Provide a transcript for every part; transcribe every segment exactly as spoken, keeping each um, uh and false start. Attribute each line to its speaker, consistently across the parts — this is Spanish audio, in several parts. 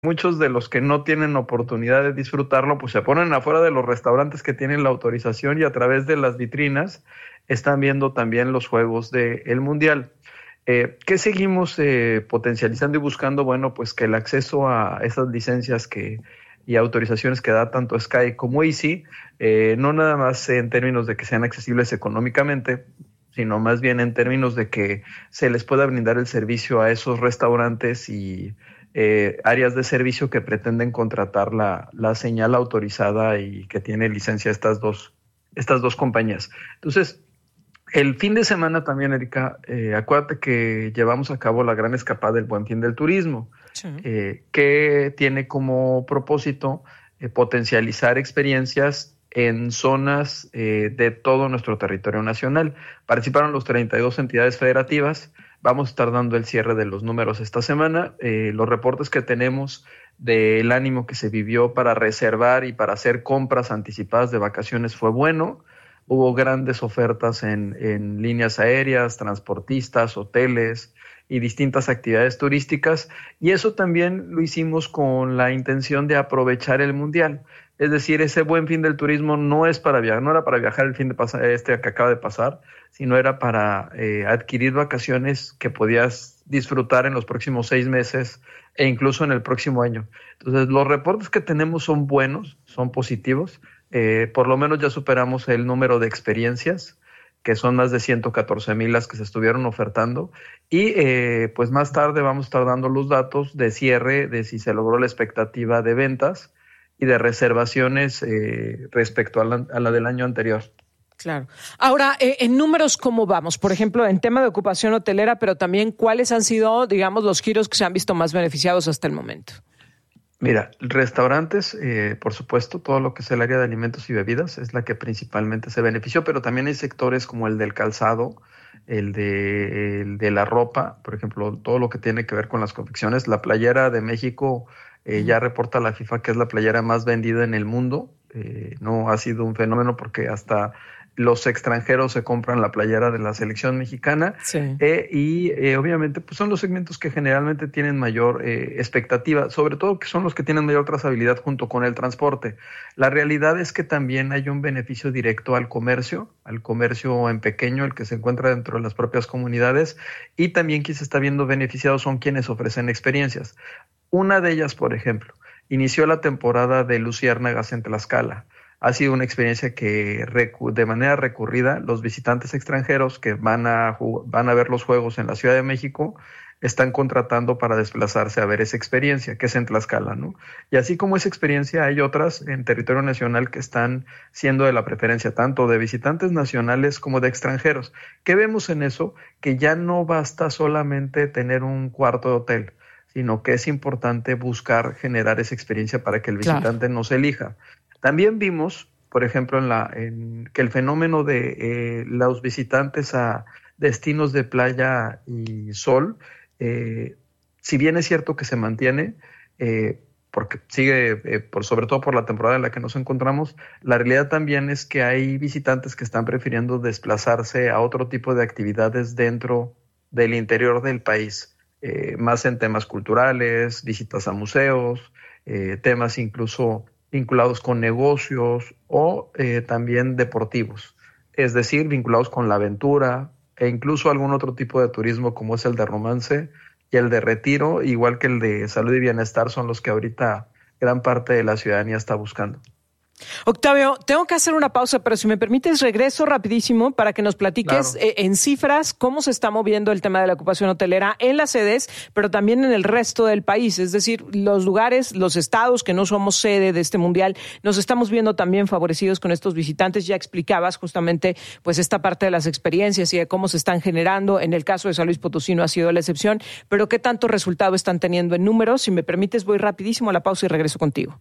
Speaker 1: muchos de los que no tienen oportunidad de disfrutarlo, pues se ponen afuera de los restaurantes que tienen la autorización y a través de las vitrinas están viendo también los juegos del Mundial. Eh, ¿Qué seguimos eh, potencializando y buscando? Bueno, pues que el acceso a esas licencias que, y autorizaciones que da tanto Sky como Easy, eh, no nada más en términos de que sean accesibles económicamente, sino más bien en términos de que se les pueda brindar el servicio a esos restaurantes y eh, áreas de servicio que pretenden contratar la, la señal autorizada y que tiene licencia estas dos, estas dos compañías. Entonces, el fin de semana también, Erika, eh, acuérdate que llevamos a cabo la gran escapada del Buen Fin del Turismo, sí. eh, que tiene como propósito eh, potencializar experiencias en zonas eh, de todo nuestro territorio nacional. Participaron los treinta y dos entidades federativas. Vamos a estar dando el cierre de los números esta semana. Eh, los reportes que tenemos del ánimo que se vivió para reservar y para hacer compras anticipadas de vacaciones fue bueno. Hubo grandes ofertas en, en líneas aéreas, transportistas, hoteles y distintas actividades turísticas, y eso también lo hicimos con la intención de aprovechar el Mundial. Es decir, ese Buen Fin del Turismo no es para viajar, no era para viajar el fin de pasar, este que acaba de pasar, sino era para eh, adquirir vacaciones que podías disfrutar en los próximos seis meses e incluso en el próximo año. Entonces, los reportes que tenemos son buenos, son positivos. Eh, por lo menos ya superamos el número de experiencias, que son más de ciento catorce mil las que se estuvieron ofertando, y eh, pues más tarde vamos a estar dando los datos de cierre de si se logró la expectativa de ventas y de reservaciones eh, respecto a la, a la del año anterior.
Speaker 2: Claro. Ahora, eh, en números, ¿cómo vamos? Por ejemplo, en tema de ocupación hotelera, pero también, ¿cuáles han sido, digamos, los giros que se han visto más beneficiados hasta el momento?
Speaker 1: Mira, restaurantes, eh, por supuesto, todo lo que es el área de alimentos y bebidas es la que principalmente se benefició, pero también hay sectores como el del calzado, el de, el de la ropa, por ejemplo, todo lo que tiene que ver con las confecciones. La playera de México eh, ya reporta la FIFA que es la playera más vendida en el mundo. Eh, no ha sido un fenómeno porque hasta los extranjeros se compran la playera de la selección mexicana, sí. eh, y eh, obviamente pues son los segmentos que generalmente tienen mayor eh, expectativa, sobre todo que son los que tienen mayor trazabilidad junto con el transporte. La realidad es que también hay un beneficio directo al comercio, al comercio en pequeño, el que se encuentra dentro de las propias comunidades, y también quien se está viendo beneficiado son quienes ofrecen experiencias. Una de ellas, por ejemplo, inició la temporada de luciérnagas en Tlaxcala. Ha sido una experiencia que de manera recurrida los visitantes extranjeros que van a, van a ver los juegos en la Ciudad de México están contratando para desplazarse a ver esa experiencia, que es en Tlaxcala, ¿no? Y así como esa experiencia, hay otras en territorio nacional que están siendo de la preferencia tanto de visitantes nacionales como de extranjeros. ¿Qué vemos en eso? Que ya no basta solamente tener un cuarto de hotel, sino que es importante buscar generar esa experiencia para que el visitante claro. nos elija. También vimos, por ejemplo, en la, en, que el fenómeno de eh, los visitantes a destinos de playa y sol, eh, si bien es cierto que se mantiene, eh, porque sigue, eh, por, sobre todo por la temporada en la que nos encontramos, la realidad también es que hay visitantes que están prefiriendo desplazarse a otro tipo de actividades dentro del interior del país, eh, más en temas culturales, visitas a museos, eh, temas incluso vinculados con negocios o eh, también deportivos, es decir, vinculados con la aventura e incluso algún otro tipo de turismo como es el de romance y el de retiro, igual que el de salud y bienestar, son los que ahorita gran parte de la ciudadanía está buscando.
Speaker 2: Octavio, tengo que hacer una pausa, pero si me permites regreso rapidísimo para que nos platiques claro. eh, en cifras cómo se está moviendo el tema de la ocupación hotelera en las sedes, pero también en el resto del país. Es decir, los lugares, los estados que no somos sede de este mundial, nos estamos viendo también favorecidos con estos visitantes. Ya explicabas justamente pues esta parte de las experiencias y de cómo se están generando. En el caso de San Luis Potosí no ha sido la excepción, pero ¿qué tanto resultado están teniendo en números? Si me permites, voy rapidísimo a la pausa y regreso contigo.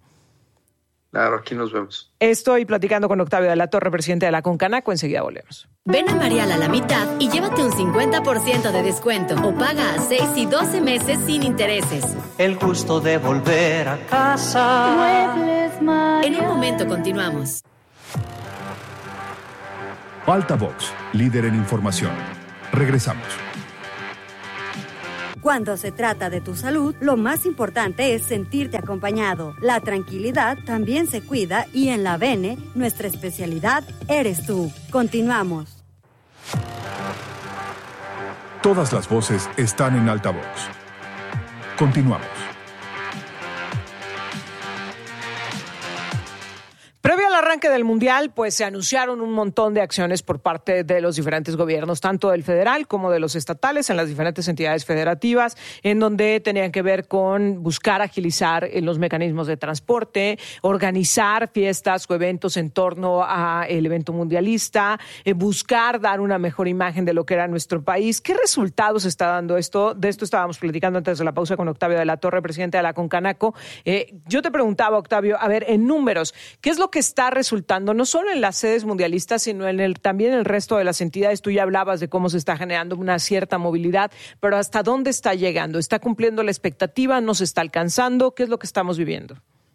Speaker 1: Claro, aquí nos vemos.
Speaker 2: Estoy platicando con Octavio de la Torre, presidente de la Concanaco. Enseguida volvemos.
Speaker 3: Ven a Marial a la mitad y llévate un cincuenta por ciento de descuento o paga a seis y doce meses sin intereses.
Speaker 4: El gusto de volver a casa.
Speaker 3: Muebles Marial. En un momento continuamos.
Speaker 5: Altavox, líder en información. Regresamos. Cuando se trata de tu salud, lo más importante es sentirte acompañado. La tranquilidad también se cuida y en la Bene, nuestra especialidad eres tú. Continuamos.
Speaker 6: Todas las voces están en altavoz. Continuamos.
Speaker 2: Previo al arranque del Mundial, pues se anunciaron un montón de acciones por parte de los diferentes gobiernos, tanto del federal como de los estatales, en las diferentes entidades federativas, en donde tenían que ver con buscar agilizar los mecanismos de transporte, organizar fiestas o eventos en torno al evento mundialista, eh, buscar dar una mejor imagen de lo que era nuestro país. ¿Qué resultados está dando esto? De esto estábamos platicando antes de la pausa con Octavio de la Torre, presidente de la Concanaco. Eh, yo te preguntaba, Octavio, a ver, en números, ¿qué es lo que está resultando no solo en las sedes mundialistas, sino en el, también en el resto de las entidades? Tú ya hablabas de cómo se está generando una cierta movilidad, pero ¿hasta dónde está llegando? ¿Está cumpliendo la expectativa? ¿No se está alcanzando? ¿Qué es lo que estamos viviendo?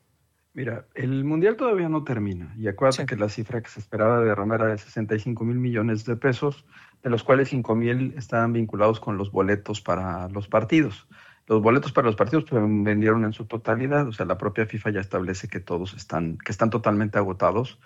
Speaker 1: Mira, el Mundial todavía no termina, y acuérdate sí. que la cifra que se esperaba derramar era de sesenta y cinco mil millones de pesos, de los cuales cinco mil estaban vinculados con los boletos para los partidos. Los boletos para los partidos pues, vendieron en su totalidad, o sea, la propia FIFA ya establece que todos están, que están totalmente agotados.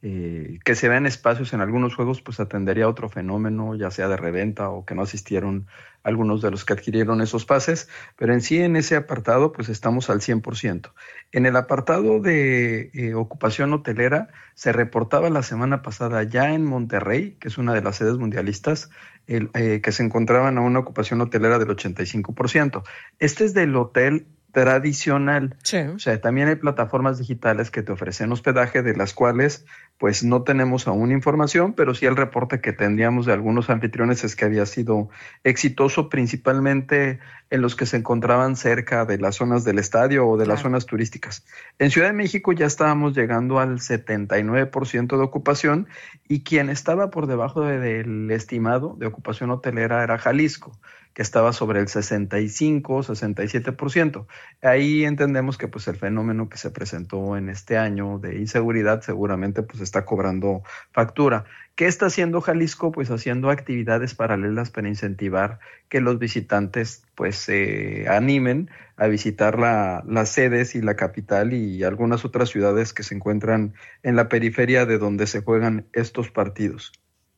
Speaker 1: Eh, que se vean espacios en algunos juegos, pues atendería a otro fenómeno, ya sea de reventa o que no asistieron algunos de los que adquirieron esos pases, pero en sí en ese apartado pues estamos al cien por ciento. En el apartado de eh, ocupación hotelera se reportaba la semana pasada ya en Monterrey, que es una de las sedes mundialistas, el, eh, que se encontraban a una ocupación hotelera del ochenta y cinco por ciento. Este es del hotel tradicional. Sí. O sea, también hay plataformas digitales que te ofrecen hospedaje, de las cuales pues no tenemos aún información, pero sí el reporte que tendríamos de algunos anfitriones es que había sido exitoso, principalmente en los que se encontraban cerca de las zonas del estadio o de claro. las zonas turísticas. En Ciudad de México ya estábamos llegando al setenta y nueve por ciento de ocupación, y quien estaba por debajo de, del estimado de ocupación hotelera era Jalisco, que estaba sobre el sesenta y cinco, sesenta y siete por ciento. Ahí entendemos que pues el fenómeno que se presentó en este año de inseguridad seguramente pues está cobrando factura. ¿Qué está haciendo Jalisco? Pues haciendo actividades paralelas para incentivar que los visitantes pues se eh, animen a visitar la, las sedes y la capital y algunas otras ciudades que se encuentran en la periferia de donde se juegan estos partidos.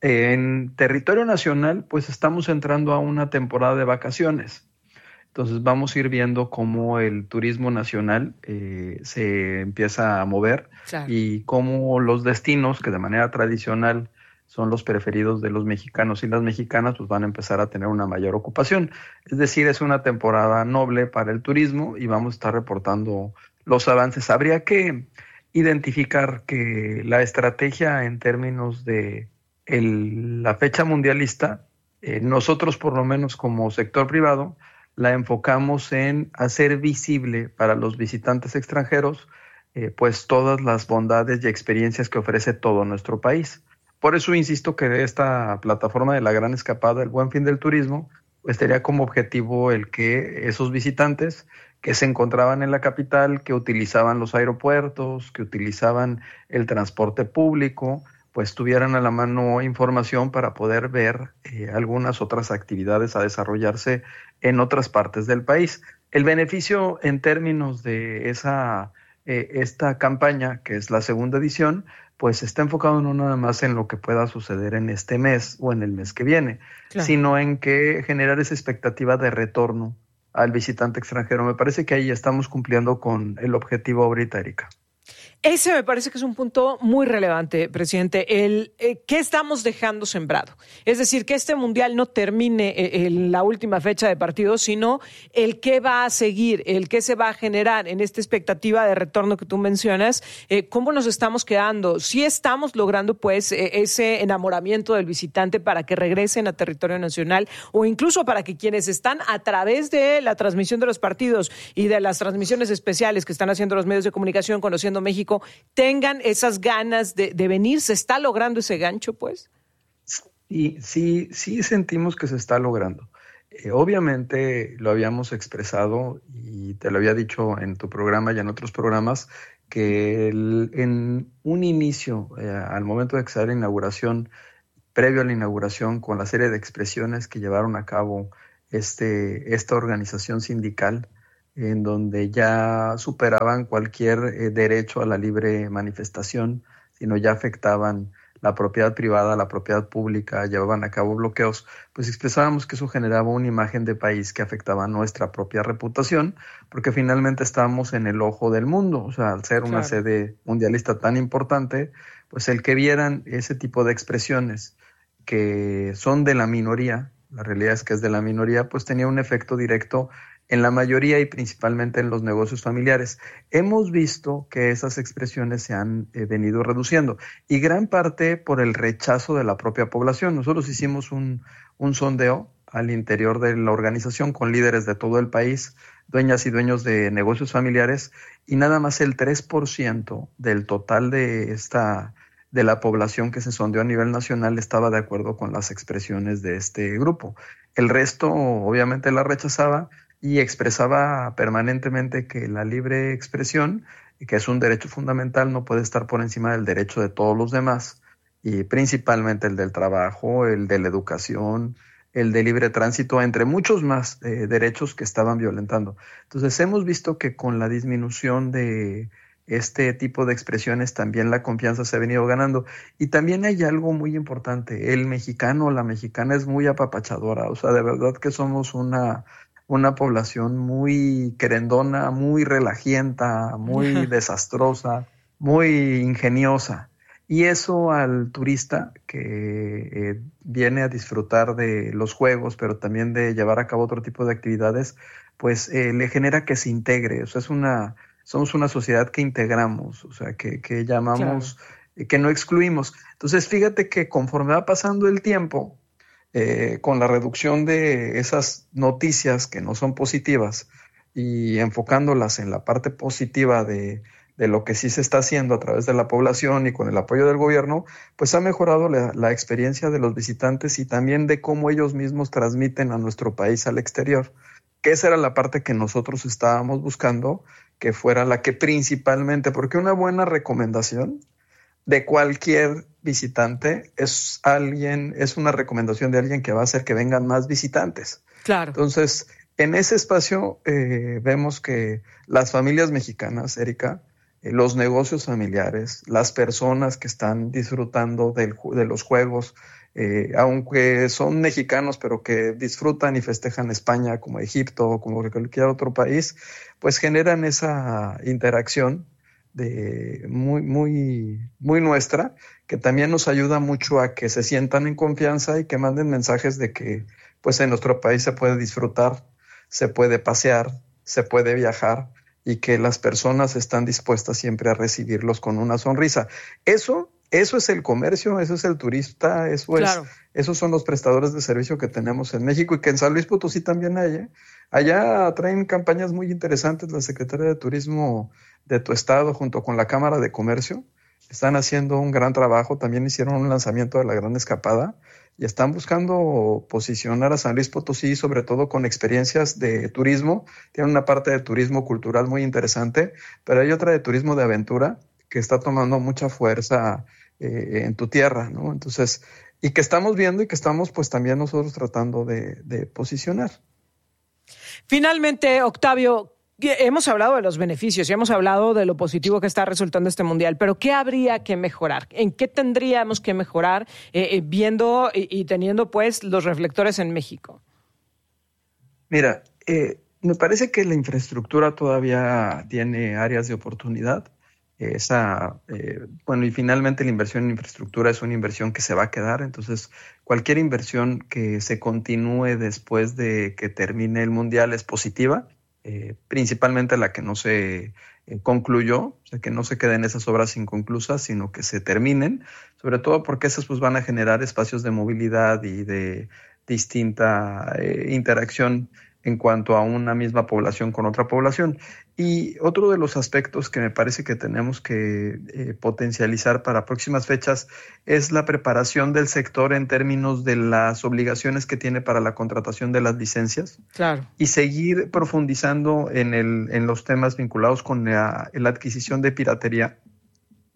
Speaker 1: En territorio nacional, pues estamos entrando a una temporada de vacaciones. Entonces vamos a ir viendo cómo el turismo nacional eh, se empieza a mover claro. y cómo los destinos que de manera tradicional son los preferidos de los mexicanos y las mexicanas, pues van a empezar a tener una mayor ocupación. Es decir, es una temporada noble para el turismo y vamos a estar reportando los avances. Habría que identificar que la estrategia en términos de el, la fecha mundialista, eh, nosotros por lo menos como sector privado, la enfocamos en hacer visible para los visitantes extranjeros eh, pues todas las bondades y experiencias que ofrece todo nuestro país. Por eso insisto que esta plataforma de la Gran Escapada, el Buen Fin del Turismo, pues tenía como objetivo el que esos visitantes que se encontraban en la capital, que utilizaban los aeropuertos, que utilizaban el transporte público, pues tuvieran a la mano información para poder ver eh, algunas otras actividades a desarrollarse en otras partes del país. El beneficio en términos de esa eh, esta campaña, que es la segunda edición, pues está enfocado no nada más en lo que pueda suceder en este mes o en el mes que viene, claro. sino en que generar esa expectativa de retorno al visitante extranjero. Me parece que ahí estamos cumpliendo con el objetivo ahorita, Erika.
Speaker 2: Ese me parece que es un punto muy relevante, presidente. El eh, ¿qué estamos dejando sembrado? Es decir, que este mundial no termine eh, en la última fecha de partido, sino el qué va a seguir, el qué se va a generar en esta expectativa de retorno que tú mencionas. Eh, ¿Cómo nos estamos quedando? Si estamos logrando, pues, eh, ese enamoramiento del visitante para que regresen a territorio nacional, o incluso para que quienes están a través de la transmisión de los partidos y de las transmisiones especiales que están haciendo los medios de comunicación conociendo México, tengan esas ganas de, de venir. ¿Se está logrando ese gancho, pues?
Speaker 1: Sí, sí, sí sentimos que se está logrando. Eh, obviamente lo habíamos expresado y te lo había dicho en tu programa y en otros programas, que el, en un inicio, eh, al momento de que se da la inauguración, previo a la inauguración, con la serie de expresiones que llevaron a cabo este, esta organización sindical, en donde ya superaban cualquier eh, derecho a la libre manifestación, sino ya afectaban la propiedad privada, la propiedad pública, llevaban a cabo bloqueos, pues expresábamos que eso generaba una imagen de país que afectaba nuestra propia reputación, porque finalmente estábamos en el ojo del mundo. O sea, al ser una claro. sede mundialista tan importante, pues el que vieran ese tipo de expresiones que son de la minoría, la realidad es que es de la minoría, pues tenía un efecto directo en la mayoría y principalmente en los negocios familiares. Hemos visto que esas expresiones se han eh, venido reduciendo, y gran parte por el rechazo de la propia población. Nosotros hicimos un, un sondeo al interior de la organización con líderes de todo el país, dueñas y dueños de negocios familiares, y nada más el tres por ciento del total de esta de la población que se sondeó a nivel nacional estaba de acuerdo con las expresiones de este grupo. El resto obviamente la rechazaba y expresaba permanentemente que la libre expresión, que es un derecho fundamental, no puede estar por encima del derecho de todos los demás, y principalmente el del trabajo, el de la educación, el de libre tránsito, entre muchos más eh, derechos que estaban violentando. Entonces hemos visto que con la disminución de este tipo de expresiones también la confianza se ha venido ganando. Y también hay algo muy importante: el mexicano, la mexicana es muy apapachadora. O sea, de verdad que somos una, una población muy querendona, muy relajienta, muy desastrosa, muy ingeniosa. Y eso al turista que eh, viene a disfrutar de los juegos, pero también de llevar a cabo otro tipo de actividades, pues eh, le genera que se integre. O sea, es una... Somos una sociedad que integramos, o sea, que, que llamamos, claro. que no excluimos. Entonces, fíjate que conforme va pasando el tiempo, eh, con la reducción de esas noticias que no son positivas y enfocándolas en la parte positiva de, de lo que sí se está haciendo a través de la población y con el apoyo del gobierno, pues ha mejorado la, la experiencia de los visitantes y también de cómo ellos mismos transmiten a nuestro país al exterior. Que esa era la parte que nosotros estábamos buscando, que fuera la que principalmente, porque una buena recomendación de cualquier visitante es alguien, es una recomendación de alguien que va a hacer que vengan más visitantes.
Speaker 2: Claro.
Speaker 1: Entonces, en ese espacio eh, vemos que las familias mexicanas, Erika, eh, los negocios familiares, las personas que están disfrutando del, de los juegos, Eh, aunque son mexicanos, pero que disfrutan y festejan España como Egipto o como cualquier otro país, pues generan esa interacción de muy, muy, muy nuestra, que también nos ayuda mucho a que se sientan en confianza y que manden mensajes de que pues en nuestro país se puede disfrutar, se puede pasear, se puede viajar, y que las personas están dispuestas siempre a recibirlos con una sonrisa. Eso Eso es el comercio, eso es el turista, eso claro. es, esos son los prestadores de servicio que tenemos en México, y que en San Luis Potosí también hay. ¿eh? Allá traen campañas muy interesantes. La Secretaría de Turismo de tu estado junto con la Cámara de Comercio están haciendo un gran trabajo. También hicieron un lanzamiento de la Gran Escapada y están buscando posicionar a San Luis Potosí, sobre todo con experiencias de turismo. Tienen una parte de turismo cultural muy interesante, pero hay otra de turismo de aventura que está tomando mucha fuerza eh, en tu tierra, ¿no? Entonces, y que estamos viendo y que estamos pues también nosotros tratando de, de posicionar.
Speaker 2: Finalmente, Octavio, hemos hablado de los beneficios y hemos hablado de lo positivo que está resultando este mundial, pero ¿qué habría que mejorar? ¿En qué tendríamos que mejorar eh, eh, viendo y, y teniendo pues los reflectores en México?
Speaker 1: Mira, eh, me parece que la infraestructura todavía tiene áreas de oportunidad. Esa, eh, bueno, y finalmente la inversión en infraestructura es una inversión que se va a quedar. Entonces, cualquier inversión que se continúe después de que termine el mundial es positiva, eh, principalmente la que no se eh, concluyó, o sea, que no se queden esas obras inconclusas, sino que se terminen, sobre todo porque esas pues van a generar espacios de movilidad y de distinta eh, interacción en cuanto a una misma población con otra población. Y otro de los aspectos que me parece que tenemos que eh, potencializar para próximas fechas es la preparación del sector en términos de las obligaciones que tiene para la contratación de las licencias.
Speaker 2: Claro.
Speaker 1: Y seguir profundizando en, el, en los temas vinculados con la, la adquisición de piratería,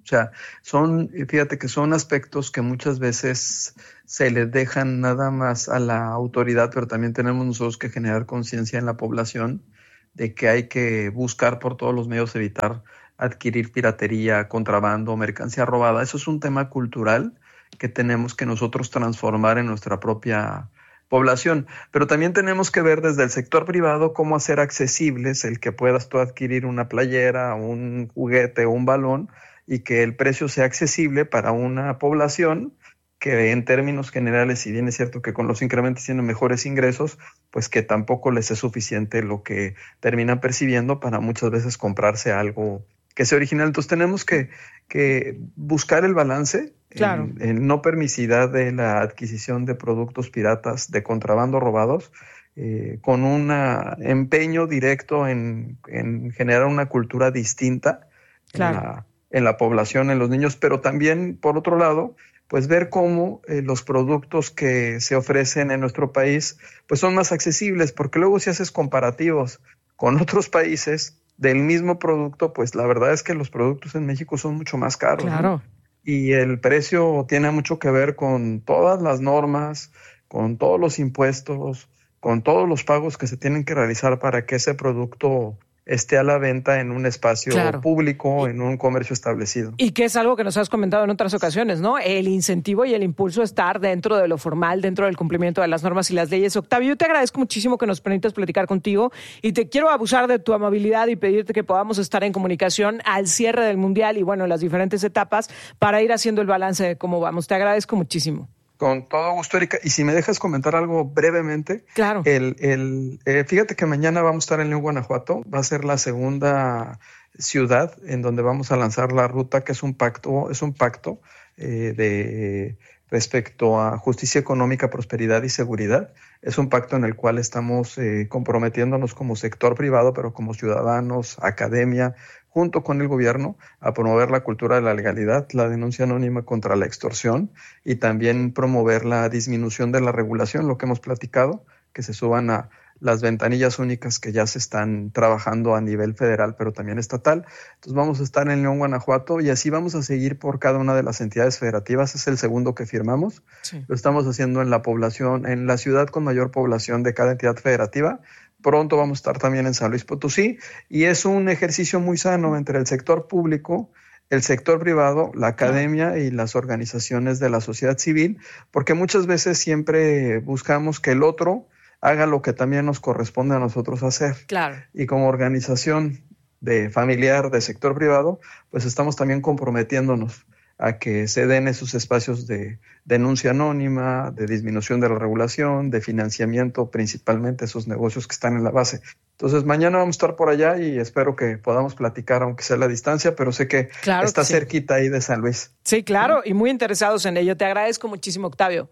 Speaker 1: O sea, son, fíjate que son aspectos que muchas veces se les dejan nada más a la autoridad, pero también tenemos nosotros que generar conciencia en la población de que hay que buscar por todos los medios evitar adquirir piratería, contrabando, mercancía robada. Eso es un tema cultural que tenemos que nosotros transformar en nuestra propia población, pero también tenemos que ver desde el sector privado cómo hacer accesibles el que puedas tú adquirir una playera, un juguete o un balón y que el precio sea accesible para una población que en términos generales, si bien es cierto que con los incrementos tienen mejores ingresos, pues que tampoco les es suficiente lo que terminan percibiendo para muchas veces comprarse algo que sea original. Entonces tenemos que, que buscar el balance, claro, en, en no permisividad de la adquisición de productos piratas, de contrabando robados, eh, con un empeño directo en, en generar una cultura distinta, claro, en la, en la población, en los niños, pero también, por otro lado, pues ver cómo eh, los productos que se ofrecen en nuestro país pues son más accesibles, porque luego si haces comparativos con otros países del mismo producto, pues la verdad es que los productos en México son mucho más caros. Claro. ¿No? Y el precio tiene mucho que ver con todas las normas, con todos los impuestos, con todos los pagos que se tienen que realizar para que ese producto esté a la venta en un espacio, claro, público, en un comercio establecido.
Speaker 2: Y que es algo que nos has comentado en otras ocasiones, ¿no? El incentivo y el impulso a estar dentro de lo formal, dentro del cumplimiento de las normas y las leyes. Octavio, yo te agradezco muchísimo que nos permitas platicar contigo y te quiero abusar de tu amabilidad y pedirte que podamos estar en comunicación al cierre del Mundial y, bueno, las diferentes etapas para ir haciendo el balance de cómo vamos. Te agradezco muchísimo.
Speaker 1: Con todo gusto, Erika. Y si me dejas comentar algo brevemente.
Speaker 2: Claro.
Speaker 1: El, el, eh, fíjate que mañana vamos a estar en León, Guanajuato. Va a ser la segunda ciudad en donde vamos a lanzar la ruta, que es un pacto, es un pacto eh, de respecto a justicia económica, prosperidad y seguridad. Es un pacto en el cual estamos eh, comprometiéndonos como sector privado, pero como ciudadanos, academia, junto con el gobierno, a promover la cultura de la legalidad, la denuncia anónima contra la extorsión y también promover la disminución de la regulación, lo que hemos platicado, que se suban a las ventanillas únicas que ya se están trabajando a nivel federal, pero también estatal. Entonces vamos a estar en León, Guanajuato, y así vamos a seguir por cada una de las entidades federativas. Es el segundo que firmamos. Sí. Lo estamos haciendo en la población, en la ciudad con mayor población de cada entidad federativa. Pronto vamos a estar también en San Luis Potosí, y es un ejercicio muy sano entre el sector público, el sector privado, la academia y las organizaciones de la sociedad civil, porque muchas veces siempre buscamos que el otro haga lo que también nos corresponde a nosotros hacer.
Speaker 2: Claro.
Speaker 1: Y como organización de familiar de sector privado, pues estamos también comprometiéndonos a que se den esos espacios de denuncia anónima, de disminución de la regulación, de financiamiento, principalmente esos negocios que están en la base. Entonces, mañana vamos a estar por allá y espero que podamos platicar, aunque sea a la distancia, pero sé que claro está que sí. cerquita ahí de San Luis.
Speaker 2: Sí, claro, y muy interesados en ello. Te agradezco muchísimo, Octavio.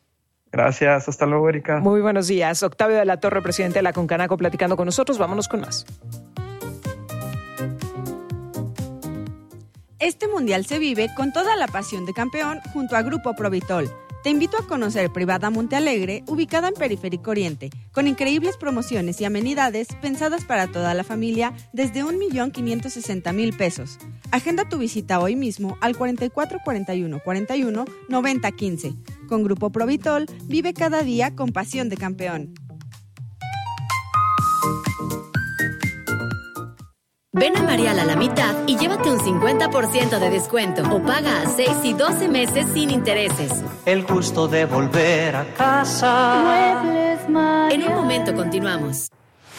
Speaker 1: Gracias, hasta luego, Erika.
Speaker 2: Muy buenos días. Octavio de la Torre, presidente de la Concanaco, platicando con nosotros. Vámonos con más.
Speaker 7: Este mundial se vive con toda la pasión de campeón junto a Grupo Provitol. Te invito a conocer Privada Montealegre, ubicada en Periférico Oriente, con increíbles promociones y amenidades pensadas para toda la familia desde un millón quinientos sesenta mil pesos. Agenda tu visita hoy mismo al cuarenta y cuatro, cuarenta y uno, cuarenta y uno, noventa, quince. Con Grupo Provitol, vive cada día con pasión de campeón.
Speaker 3: Ven a Marial a la mitad y llévate un cincuenta por ciento de descuento o paga a seis y doce meses sin intereses.
Speaker 4: El gusto de volver a casa.
Speaker 3: Muebles Marial. En un momento continuamos.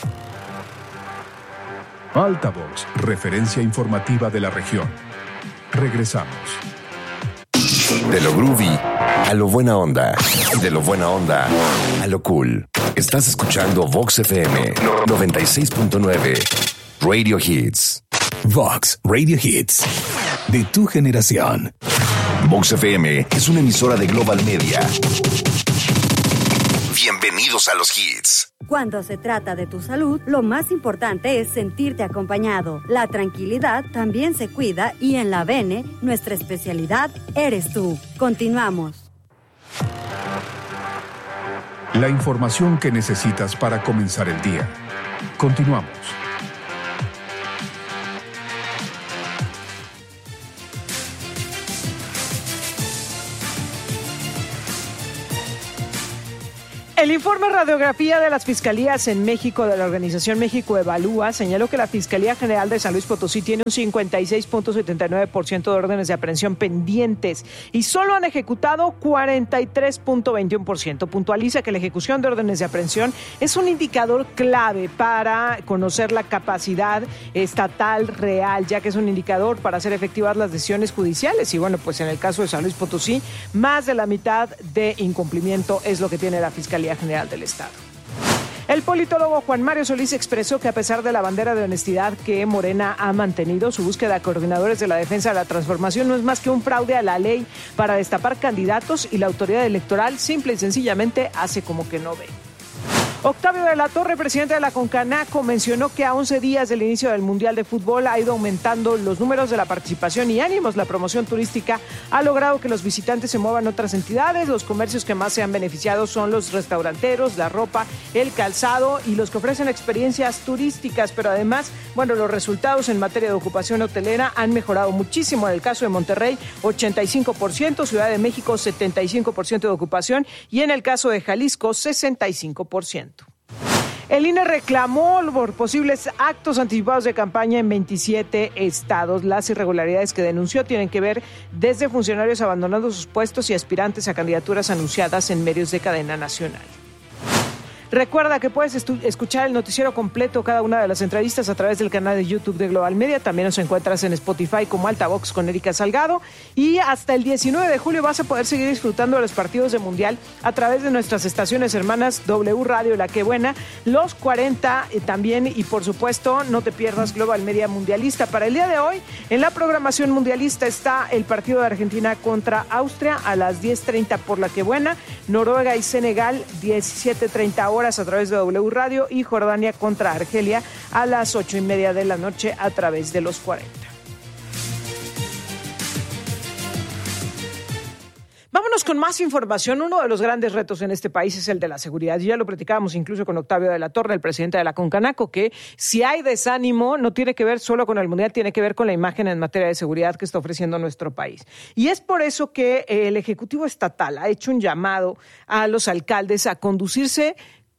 Speaker 6: Altavox, referencia informativa de la región. Regresamos.
Speaker 8: De lo groovy a lo buena onda. Y de lo buena onda a lo cool. Estás escuchando Vox F M noventa y seis punto nueve. Radio Hits.
Speaker 9: Vox Radio Hits. De tu generación.
Speaker 8: Vox F M es una emisora de Global Media. Bienvenidos a los hits.
Speaker 5: Cuando se trata de tu salud, lo más importante es sentirte acompañado. La tranquilidad también se cuida y en la B N E, nuestra especialidad eres tú. Continuamos.
Speaker 6: La información que necesitas para comenzar el día. Continuamos.
Speaker 2: El informe Radiografía de las Fiscalías en México de la organización México Evalúa señaló que la Fiscalía General de San Luis Potosí tiene un cincuenta y seis punto setenta y nueve por ciento de órdenes de aprehensión pendientes y solo han ejecutado cuarenta y tres punto veintiuno por ciento. Puntualiza que la ejecución de órdenes de aprehensión es un indicador clave para conocer la capacidad estatal real, ya que es un indicador para hacer efectivas las decisiones judiciales. Y bueno, pues en el caso de San Luis Potosí, más de la mitad de incumplimiento es lo que tiene la Fiscalía General del Estado. El politólogo Juan Mario Solís expresó que a pesar de la bandera de honestidad que Morena ha mantenido, su búsqueda de coordinadores de la defensa de la transformación no es más que un fraude a la ley para destapar candidatos y la autoridad electoral simple y sencillamente hace como que no ve. Octavio de la Torre, presidente de la Concanaco, mencionó que a once días del inicio del Mundial de Fútbol ha ido aumentando los números de la participación y ánimos. La promoción turística ha logrado que los visitantes se muevan a otras entidades. Los comercios que más se han beneficiado son los restauranteros, la ropa, el calzado y los que ofrecen experiencias turísticas. Pero además, bueno, los resultados en materia de ocupación hotelera han mejorado muchísimo. En el caso de Monterrey, ochenta y cinco por ciento, Ciudad de México, setenta y cinco por ciento de ocupación y en el caso de Jalisco, sesenta y cinco por ciento. El I N E reclamó por posibles actos anticipados de campaña en veintisiete estados. Las irregularidades que denunció tienen que ver desde funcionarios abandonando sus puestos y aspirantes a candidaturas anunciadas en medios de cadena nacional. Recuerda que puedes estu- escuchar el noticiero completo, cada una de las entrevistas a través del canal de YouTube de Global Media. También nos encuentras en Spotify como Altavox con Erika Salgado. Y hasta el diecinueve de julio vas a poder seguir disfrutando de los partidos de Mundial a través de nuestras estaciones hermanas W Radio La Que Buena, Los cuarenta eh, también. Y por supuesto, no te pierdas Global Media Mundialista. Para el día de hoy, en la programación mundialista está el partido de Argentina contra Austria a las diez treinta por La Que Buena, Noruega y Senegal diecisiete treinta horas a través de W Radio y Jordania contra Argelia a las ocho y media de la noche a través de Los cuarenta. Vámonos con más información. Uno de los grandes retos en este país es el de la seguridad. Ya lo platicábamos incluso con Octavio de la Torre, el presidente de la Concanaco, que si hay desánimo no tiene que ver solo con el Mundial, tiene que ver con la imagen en materia de seguridad que está ofreciendo nuestro país. Y es por eso que el Ejecutivo Estatal ha hecho un llamado a los alcaldes a conducirse,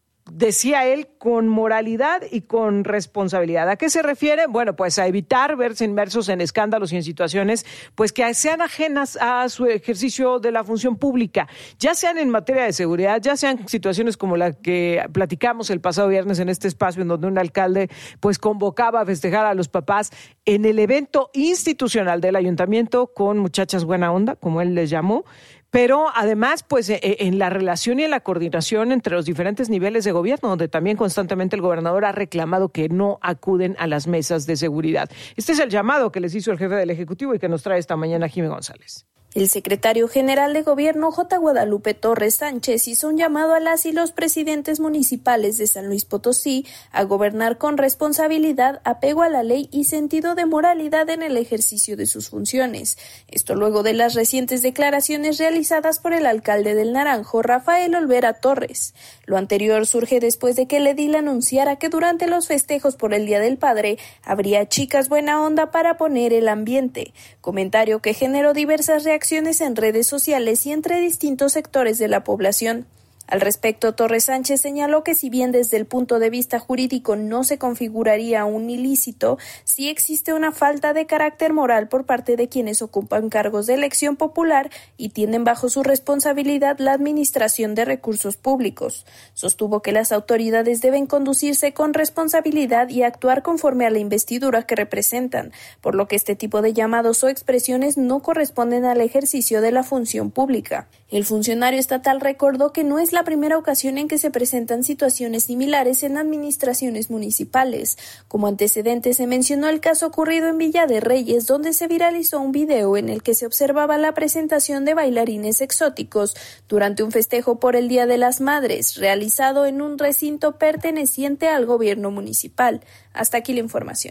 Speaker 2: decía él, con moralidad y con responsabilidad. ¿A qué se refiere? Bueno, pues a evitar verse inmersos en escándalos y en situaciones pues que sean ajenas a su ejercicio de la función pública, ya sean en materia de seguridad, ya sean situaciones como la que platicamos el pasado viernes en este espacio, en donde un alcalde pues convocaba a festejar a los papás en el evento institucional del ayuntamiento con muchachas buena onda, como él les llamó. Pero además, pues en la relación y en la coordinación entre los diferentes niveles de gobierno, donde también constantemente el gobernador ha reclamado que no acuden a las mesas de seguridad. Este es el llamado que les hizo el jefe del Ejecutivo y que nos trae esta mañana Jimé González.
Speaker 10: El secretario general de Gobierno, J. Guadalupe Torres Sánchez, hizo un llamado a las y los presidentes municipales de San Luis Potosí a gobernar con responsabilidad, apego a la ley y sentido de moralidad en el ejercicio de sus funciones. Esto luego de las recientes declaraciones realizadas por el alcalde del Naranjo, Rafael Olvera Torres. Lo anterior surge después de que el edil anunciara que durante los festejos por el Día del Padre habría chicas buena onda para poner el ambiente, comentario que generó diversas reacciones en redes sociales y entre distintos sectores de la población. Al respecto, Torres Sánchez señaló que si bien desde el punto de vista jurídico no se configuraría un ilícito, sí existe una falta de carácter moral por parte de quienes ocupan cargos de elección popular y tienen bajo su responsabilidad la administración de recursos públicos. Sostuvo que las autoridades deben conducirse con responsabilidad y actuar conforme a la investidura que representan, por lo que este tipo de llamados o expresiones no corresponden al ejercicio de la función pública. El funcionario estatal recordó que no es la primera ocasión en que se presentan situaciones similares en administraciones municipales. Como antecedente se mencionó el caso ocurrido en Villa de Reyes, donde se viralizó un video en el que se observaba la presentación de bailarines exóticos durante un festejo por el Día de las Madres, realizado en un recinto perteneciente al gobierno municipal. Hasta aquí la información.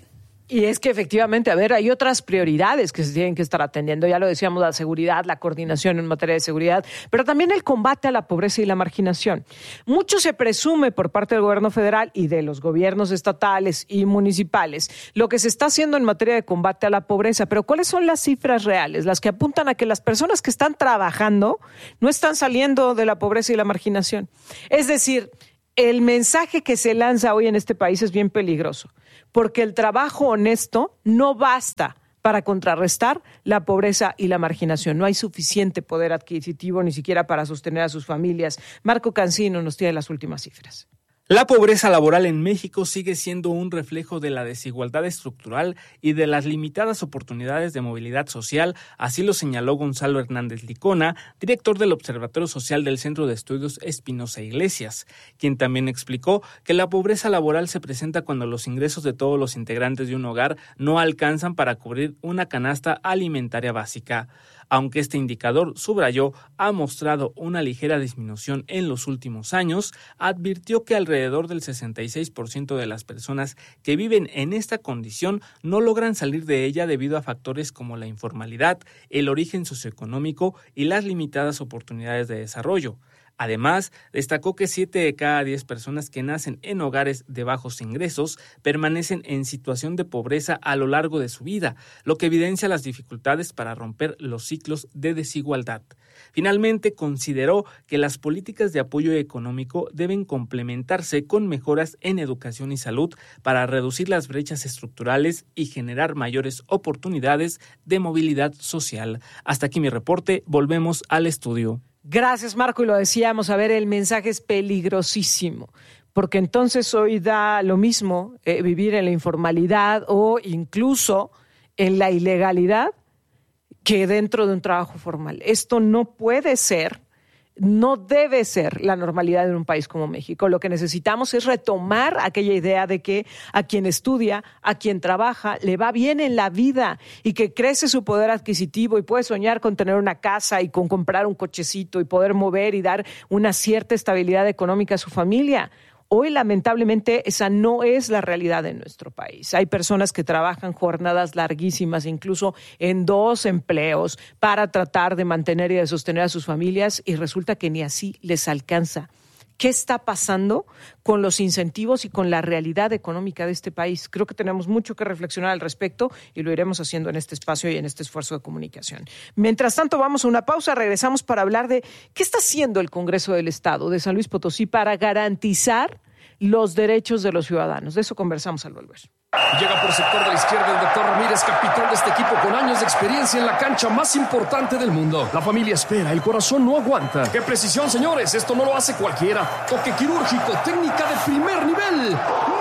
Speaker 2: Y es que efectivamente, a ver, hay otras prioridades que se tienen que estar atendiendo. Ya lo decíamos, la seguridad, la coordinación en materia de seguridad, pero también el combate a la pobreza y la marginación. Mucho se presume por parte del gobierno federal y de los gobiernos estatales y municipales lo que se está haciendo en materia de combate a la pobreza, pero ¿cuáles son las cifras reales? Las que apuntan a que las personas que están trabajando no están saliendo de la pobreza y la marginación. Es decir, el mensaje que se lanza hoy en este país es bien peligroso, porque el trabajo honesto no basta para contrarrestar la pobreza y la marginación. No hay suficiente poder adquisitivo ni siquiera para sostener a sus familias. Marco Cancino nos tiene las últimas cifras.
Speaker 11: La pobreza laboral en México sigue siendo un reflejo de la desigualdad estructural y de las limitadas oportunidades de movilidad social, así lo señaló Gonzalo Hernández Licona, director del Observatorio Social del Centro de Estudios Espinosa Iglesias, quien también explicó que la pobreza laboral se presenta cuando los ingresos de todos los integrantes de un hogar no alcanzan para cubrir una canasta alimentaria básica. Aunque este indicador, subrayó, ha mostrado una ligera disminución en los últimos años, advirtió que alrededor del sesenta y seis por ciento de las personas que viven en esta condición no logran salir de ella debido a factores como la informalidad, el origen socioeconómico y las limitadas oportunidades de desarrollo. Además, destacó que siete de cada diez personas que nacen en hogares de bajos ingresos permanecen en situación de pobreza a lo largo de su vida, lo que evidencia las dificultades para romper los ciclos de desigualdad. Finalmente, consideró que las políticas de apoyo económico deben complementarse con mejoras en educación y salud para reducir las brechas estructurales y generar mayores oportunidades de movilidad social. Hasta aquí mi reporte, volvemos al estudio.
Speaker 2: Gracias, Marco, y lo decíamos, a ver, el mensaje es peligrosísimo, porque entonces hoy da lo mismo eh, vivir en la informalidad o incluso en la ilegalidad que dentro de un trabajo formal. Esto no puede ser, no debe ser la normalidad en un país como México. Lo que necesitamos es retomar aquella idea de que a quien estudia, a quien trabaja, le va bien en la vida y que crece su poder adquisitivo y puede soñar con tener una casa y con comprar un cochecito y poder mover y dar una cierta estabilidad económica a su familia. Hoy, lamentablemente, esa no es la realidad en nuestro país. Hay personas que trabajan jornadas larguísimas, incluso en dos empleos, para tratar de mantener y de sostener a sus familias, y resulta que ni así les alcanza. ¿Qué está pasando con los incentivos y con la realidad económica de este país? Creo que tenemos mucho que reflexionar al respecto y lo iremos haciendo en este espacio y en este esfuerzo de comunicación. Mientras tanto, vamos a una pausa, regresamos para hablar de qué está haciendo el Congreso del Estado de San Luis Potosí para garantizar los derechos de los ciudadanos. De eso conversamos al volver.
Speaker 12: Llega por sector de la izquierda el doctor Ramírez, capitán de este equipo con años de experiencia en la cancha más importante del mundo. La familia espera, el corazón no aguanta. ¡Qué precisión, señores! Esto no lo hace cualquiera. Toque quirúrgico, técnica de primer nivel.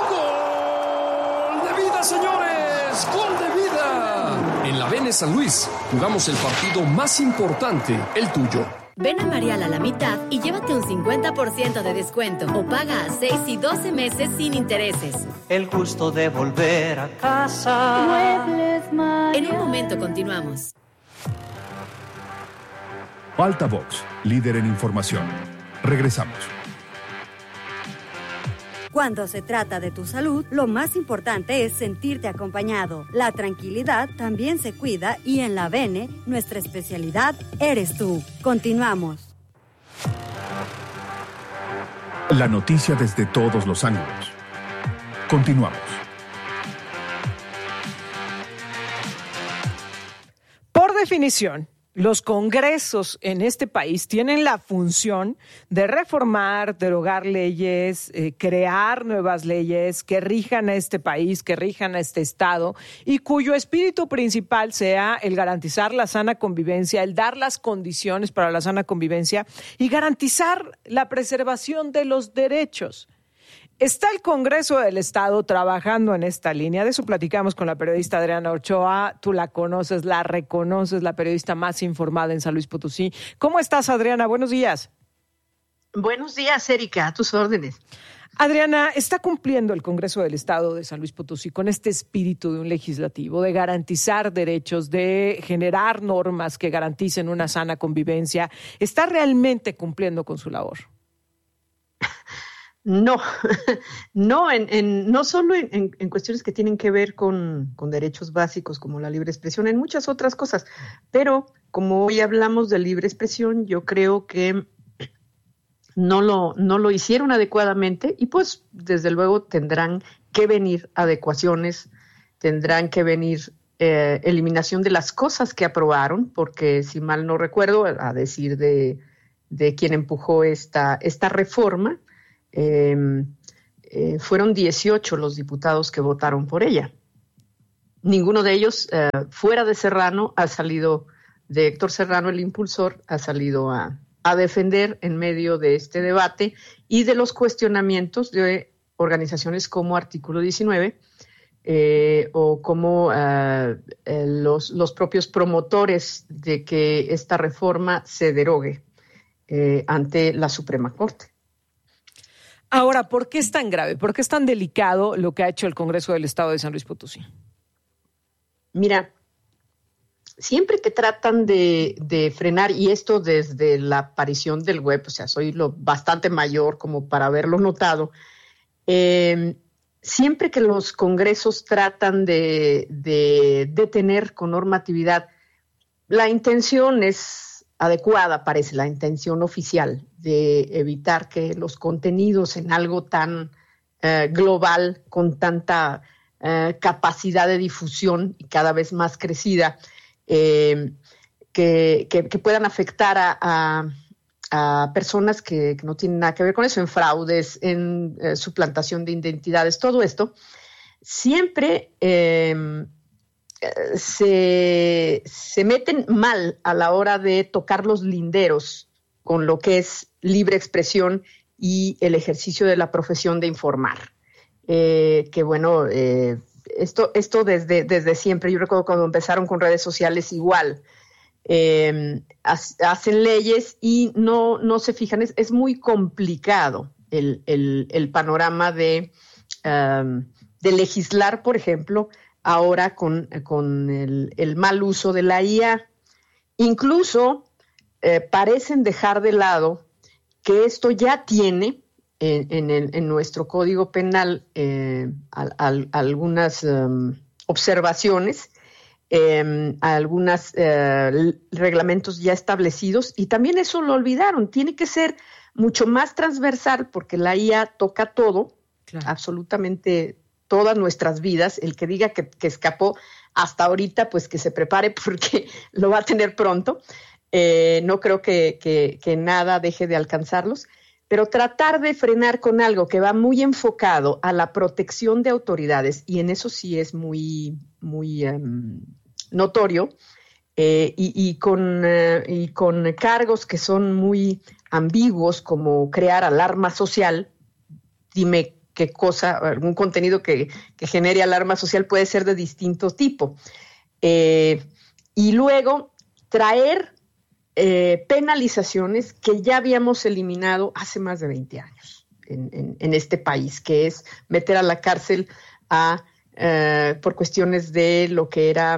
Speaker 12: ¡Gol de vida, señores! ¡Gol de vida! En la Vene San Luis jugamos el partido más importante, el tuyo.
Speaker 3: Ven a Marial a la mitad y llévate un cincuenta por ciento de descuento o paga a seis y doce meses sin intereses.
Speaker 4: El gusto de volver a casa.
Speaker 3: Muebles Marial. En un momento continuamos.
Speaker 6: Altavox, líder en información. Regresamos.
Speaker 5: Cuando se trata de tu salud, lo más importante es sentirte acompañado. La tranquilidad también se cuida y en la Vene, nuestra especialidad eres tú. Continuamos.
Speaker 6: La noticia desde todos los ángulos. Continuamos.
Speaker 2: Por definición, los congresos en este país tienen la función de reformar, derogar leyes, eh, crear nuevas leyes que rijan a este país, que rijan a este estado y cuyo espíritu principal sea el garantizar la sana convivencia, el dar las condiciones para la sana convivencia y garantizar la preservación de los derechos. Está el Congreso del Estado trabajando en esta línea. De eso platicamos con la periodista Adriana Ochoa. Tú la conoces, la reconoces, la periodista más informada en San Luis Potosí. ¿Cómo estás, Adriana? Buenos días.
Speaker 13: Buenos días, Erika. A tus órdenes.
Speaker 2: Adriana, está cumpliendo el Congreso del Estado de San Luis Potosí con este espíritu de un legislativo, de garantizar derechos, de generar normas que garanticen una sana convivencia. ¿Está realmente cumpliendo con su labor?
Speaker 13: No, no, en, en, no solo en, en, en cuestiones que tienen que ver con, con derechos básicos como la libre expresión, en muchas otras cosas, pero como hoy hablamos de libre expresión, yo creo que no lo, no lo hicieron adecuadamente y pues desde luego tendrán que venir adecuaciones, tendrán que venir eh, eliminación de las cosas que aprobaron, porque si mal no recuerdo, a decir de, de quien empujó esta, esta reforma, Eh, eh, fueron dieciocho los diputados que votaron por ella. Ninguno de ellos, eh, fuera de Serrano, ha salido, de Héctor Serrano, el impulsor, ha salido a, a defender en medio de este debate y de los cuestionamientos de organizaciones como Artículo diecinueve eh, o como uh, eh, los, los propios promotores de que esta reforma se derogue eh, ante la Suprema Corte.
Speaker 2: Ahora, ¿por qué es tan grave? ¿Por qué es tan delicado lo que ha hecho el Congreso del Estado de San Luis Potosí?
Speaker 13: Mira, siempre que tratan de, de frenar, y esto desde la aparición del web, o sea, soy lo bastante mayor como para haberlo notado, eh, siempre que los congresos tratan de, de detener con normatividad, la intención es adecuada, parece, la intención oficial de evitar que los contenidos en algo tan eh, global, con tanta eh, capacidad de difusión y cada vez más crecida, eh, que, que, que puedan afectar a, a, a personas que, que no tienen nada que ver con eso, en fraudes, en eh, suplantación de identidades, todo esto, siempre eh, se, se meten mal a la hora de tocar los linderos con lo que es libre expresión y el ejercicio de la profesión de informar. Eh, que bueno, eh, esto, esto desde, desde siempre, yo recuerdo cuando empezaron con redes sociales igual, eh, hacen leyes y no, no se fijan, es, es muy complicado el, el, el panorama de, um, de legislar, por ejemplo, ahora con, con el, el mal uso de la I A. Incluso eh, parecen dejar de lado que esto ya tiene en, en, el, en nuestro Código Penal eh, al, al, algunas um, observaciones, eh, algunos eh, reglamentos ya establecidos, y también eso lo olvidaron. Tiene que ser mucho más transversal porque la I A toca todo, claro, absolutamente todas nuestras vidas. El que diga que, que escapó hasta ahorita, pues que se prepare porque lo va a tener pronto. Eh, no creo que, que, que nada deje de alcanzarlos, pero tratar de frenar con algo que va muy enfocado a la protección de autoridades, y en eso sí es muy, muy um, notorio, eh, y, y, con, uh, y con cargos que son muy ambiguos, como crear alarma social. Dime qué cosa, algún contenido que, que genere alarma social puede ser de distinto tipo. Eh, y luego traer eh, penalizaciones que ya habíamos eliminado hace más de veinte años en, en, en este país, que es meter a la cárcel a, eh, por cuestiones de lo que era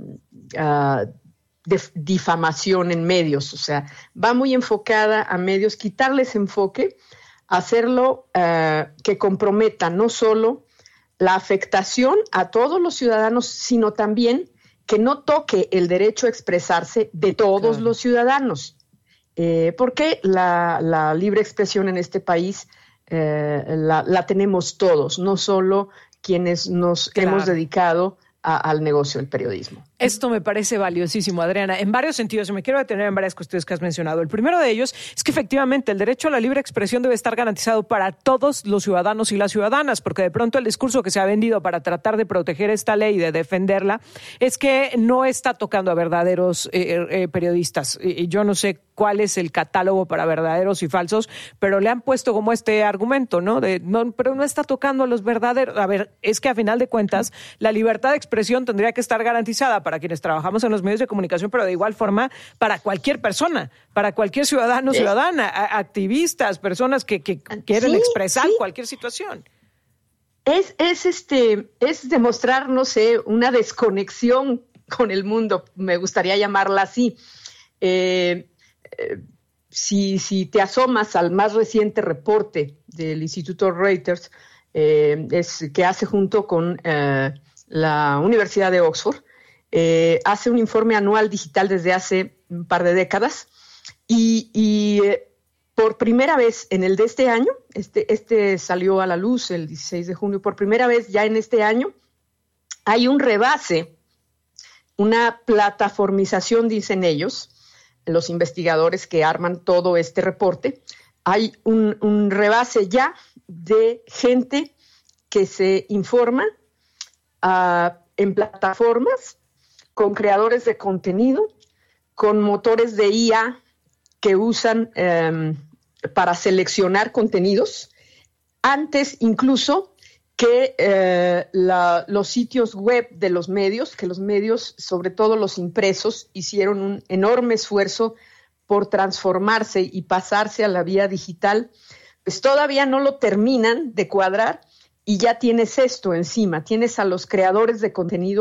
Speaker 13: uh, de difamación en medios. O sea, va muy enfocada a medios, quitarles enfoque, hacerlo uh, que comprometa no solo la afectación a todos los ciudadanos, sino también que no toque el derecho a expresarse de todos claro. los ciudadanos. Eh, porque la, la libre expresión en este país eh, la, la tenemos todos, no solo quienes nos claro. hemos dedicado a, al negocio del periodismo.
Speaker 2: Esto me parece valiosísimo, Adriana, en varios sentidos. Me quiero detener en varias cuestiones que has mencionado. El primero de ellos es que efectivamente el derecho a la libre expresión debe estar garantizado para todos los ciudadanos y las ciudadanas, porque de pronto el discurso que se ha vendido para tratar de proteger esta ley y de defenderla es que no está tocando a verdaderos eh, eh, periodistas. Y yo no sé cuál es el catálogo para verdaderos y falsos, pero le han puesto como este argumento, ¿no? De, no, pero no está tocando a los verdaderos. A ver, es que a final de cuentas la libertad de expresión tendría que estar garantizada para quienes trabajamos en los medios de comunicación, pero de igual forma para cualquier persona, para cualquier ciudadano, sí. ciudadana, a, activistas, personas que, que quieren sí, expresar sí. cualquier situación.
Speaker 13: Es, es, este, es demostrar, no sé, una desconexión con el mundo, me gustaría llamarla así. Eh, eh, si, si te asomas al más reciente reporte del Instituto Reuters, eh, es, que hace junto con eh, la Universidad de Oxford, eh, hace un informe anual digital desde hace un par de décadas y, y eh, por primera vez en el de este año, este, este salió a la luz el dieciséis de junio, por primera vez ya en este año hay un rebase, una plataformización, dicen ellos, los investigadores que arman todo este reporte. Hay un, un rebase ya de gente que se informa uh, en plataformas con creadores de contenido, con motores de I A que usan um, para seleccionar contenidos, antes incluso que eh, la, los sitios web de los medios, que los medios, sobre todo los impresos, hicieron un enorme esfuerzo por transformarse y pasarse a la vía digital, pues todavía no lo terminan de cuadrar y ya tienes esto encima, tienes a los creadores de contenido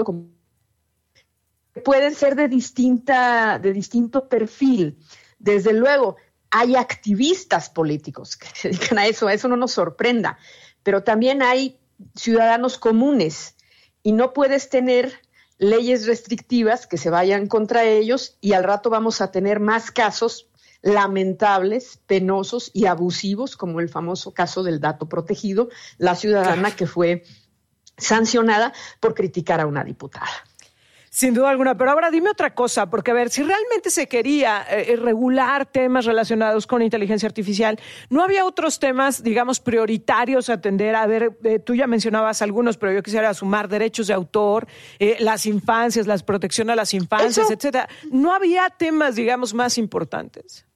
Speaker 13: que pueden ser de distinta, de distinto perfil. Desde luego, hay activistas políticos que se dedican a eso, a eso no nos sorprenda, pero también hay ciudadanos comunes y no puedes tener leyes restrictivas que se vayan contra ellos y al rato vamos a tener más casos lamentables, penosos y abusivos, como el famoso caso del dato protegido, la ciudadana claro. que fue sancionada por criticar a una diputada.
Speaker 2: Sin duda alguna, pero ahora dime otra cosa, porque a ver, si realmente se quería eh, regular temas relacionados con inteligencia artificial, ¿no había otros temas, digamos, prioritarios a atender? A ver, eh, tú ya mencionabas algunos, pero yo quisiera sumar derechos de autor, eh, las infancias, la protección a las infancias,
Speaker 13: eso,
Speaker 2: etcétera. ¿No había temas, digamos, más importantes?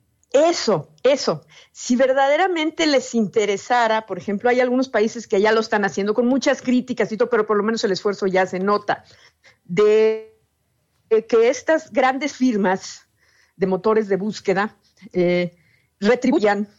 Speaker 13: Eso, eso. Si verdaderamente les interesara, por ejemplo, hay algunos países que ya lo están haciendo con muchas críticas y todo, pero por lo menos el esfuerzo ya se nota, de, de que estas grandes firmas de motores de búsqueda eh, retribuyan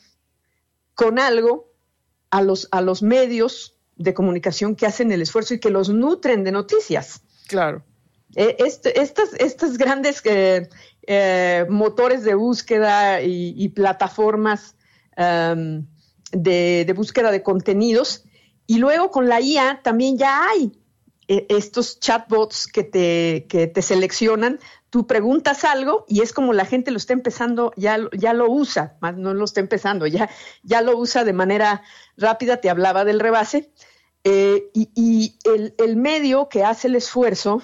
Speaker 13: con algo a los, a los medios de comunicación que hacen el esfuerzo y que los nutren de noticias.
Speaker 2: Claro.
Speaker 13: Eh, este, estas, estas grandes eh, eh, motores de búsqueda y, y plataformas um, de, de búsqueda de contenidos, y luego con la I A también ya hay eh, estos chatbots que te, que te seleccionan, tú preguntas algo y es como la gente lo está empezando, ya, ya lo usa, más no lo está empezando, ya, ya lo usa de manera rápida. Te hablaba del rebase, eh, y, y el, el medio que hace el esfuerzo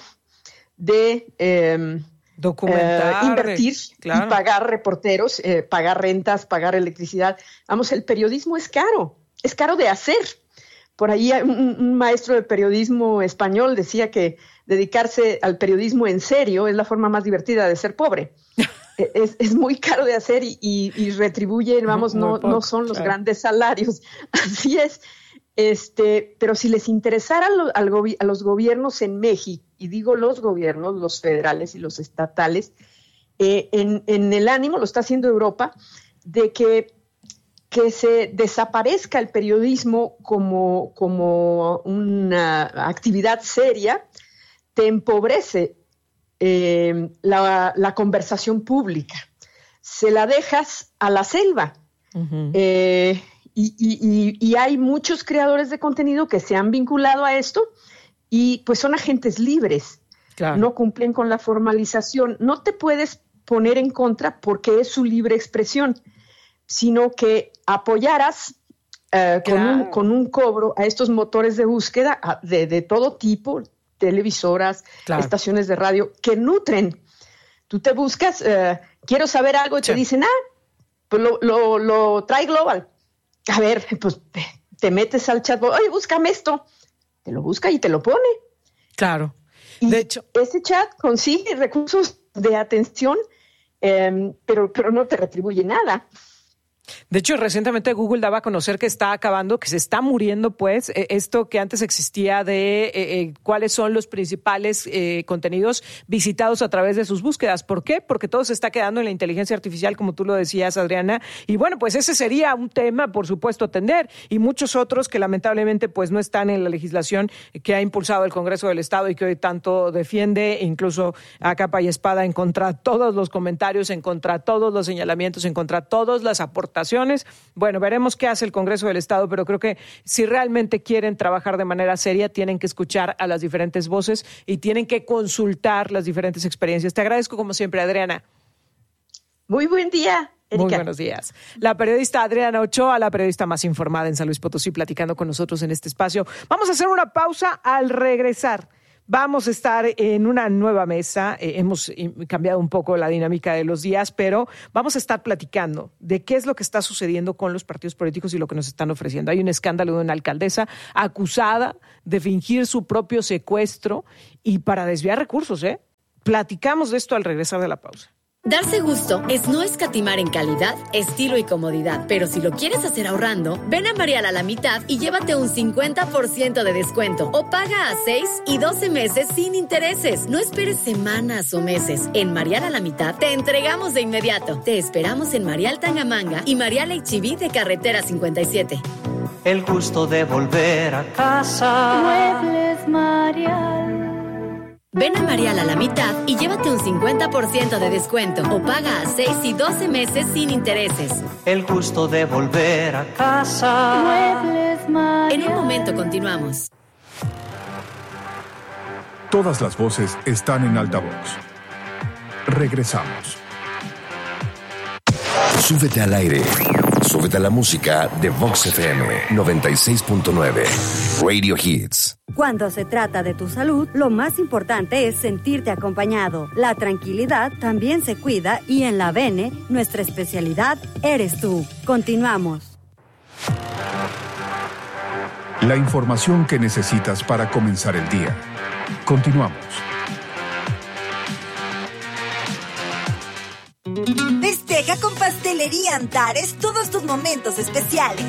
Speaker 13: de eh,
Speaker 2: documentar,
Speaker 13: eh, invertir
Speaker 2: claro.
Speaker 13: y pagar reporteros, eh, pagar rentas, pagar electricidad. Vamos, el periodismo es caro, es caro de hacer. Por ahí un, un maestro de periodismo español decía que dedicarse al periodismo en serio es la forma más divertida de ser pobre. es, es muy caro de hacer y, y, y retribuye, vamos, no, poco, no son los claro. grandes salarios. Así es. Este, pero si les interesara lo, al gobi- a los gobiernos en México, y digo los gobiernos, los federales y los estatales, eh, en, en el ánimo, lo está haciendo Europa, de que, que se desaparezca el periodismo como, como una actividad seria, te empobrece eh, la, la conversación pública. Se la dejas a la selva. Uh-huh. Eh, Y, y, y hay muchos creadores de contenido que se han vinculado a esto y pues son agentes libres, claro. no cumplen con la formalización. No te puedes poner en contra porque es su libre expresión, sino que apoyaras uh, con, claro. un, con un cobro a estos motores de búsqueda de, de todo tipo, televisoras, claro. estaciones de radio, que nutren. Tú te buscas, uh, quiero saber algo y sí. te dicen, ah, pues lo, lo, lo trae Global. A ver, pues te metes al chatbot, oye, búscame esto. Te lo busca y te lo pone.
Speaker 2: Claro.
Speaker 13: Y
Speaker 2: de hecho,
Speaker 13: ese chat consigue recursos de atención, eh, pero, pero no te retribuye nada.
Speaker 2: De hecho, recientemente Google daba a conocer que está acabando, que se está muriendo, pues, eh, esto que antes existía de eh, eh, cuáles son los principales eh, contenidos visitados a través de sus búsquedas. ¿Por qué? Porque todo se está quedando en la inteligencia artificial, como tú lo decías, Adriana. Y bueno, pues ese sería un tema, por supuesto, atender. Y muchos otros que lamentablemente pues no están en la legislación que ha impulsado el Congreso del Estado y que hoy tanto defiende, incluso a capa y espada, en contra de todos los comentarios, en contra de todos los señalamientos, en contra de todas las aportaciones. Bueno, veremos qué hace el Congreso del Estado, pero creo que si realmente quieren trabajar de manera seria, tienen que escuchar a las diferentes voces y tienen que consultar las diferentes experiencias. Te agradezco como siempre, Adriana.
Speaker 13: Muy buen día, Erika.
Speaker 2: Muy buenos días. La periodista Adriana Ochoa, la periodista más informada en San Luis Potosí, platicando con nosotros en este espacio. Vamos a hacer una pausa. Al regresar vamos a estar en una nueva mesa. Eh, hemos cambiado un poco la dinámica de los días, pero vamos a estar platicando de qué es lo que está sucediendo con los partidos políticos y lo que nos están ofreciendo. Hay un escándalo de una alcaldesa acusada de fingir su propio secuestro y para desviar recursos, ¿eh? Platicamos de esto al regresar de la pausa.
Speaker 3: Darse gusto es no escatimar en calidad, estilo y comodidad. Pero si lo quieres hacer ahorrando, ven a Marial a la mitad y llévate un cincuenta por ciento de descuento. O paga a seis y doce meses sin intereses. No esperes semanas o meses. En Marial a la mitad te entregamos de inmediato. Te esperamos en Marial Tangamanga y Marial H B de Carretera cincuenta y siete.
Speaker 4: El gusto de volver a casa.
Speaker 3: Muebles Marial. Ven a Marial a la mitad y llévate un cincuenta por ciento de descuento o paga a seis y doce meses sin intereses.
Speaker 4: El gusto de volver a casa.
Speaker 3: Muebles Marial. En un momento continuamos.
Speaker 6: Todas las voces están en altavoz. Regresamos.
Speaker 8: Súbete al aire. Súbete a la música de Vox F M noventa y seis punto nueve. Radio Hits.
Speaker 5: Cuando se trata de tu salud, lo más importante es sentirte acompañado. La tranquilidad también se cuida y en la Bene, nuestra especialidad eres tú. Continuamos.
Speaker 6: La información que necesitas para comenzar el día. Continuamos.
Speaker 14: Festeja con Pastelería Antares todos tus momentos especiales.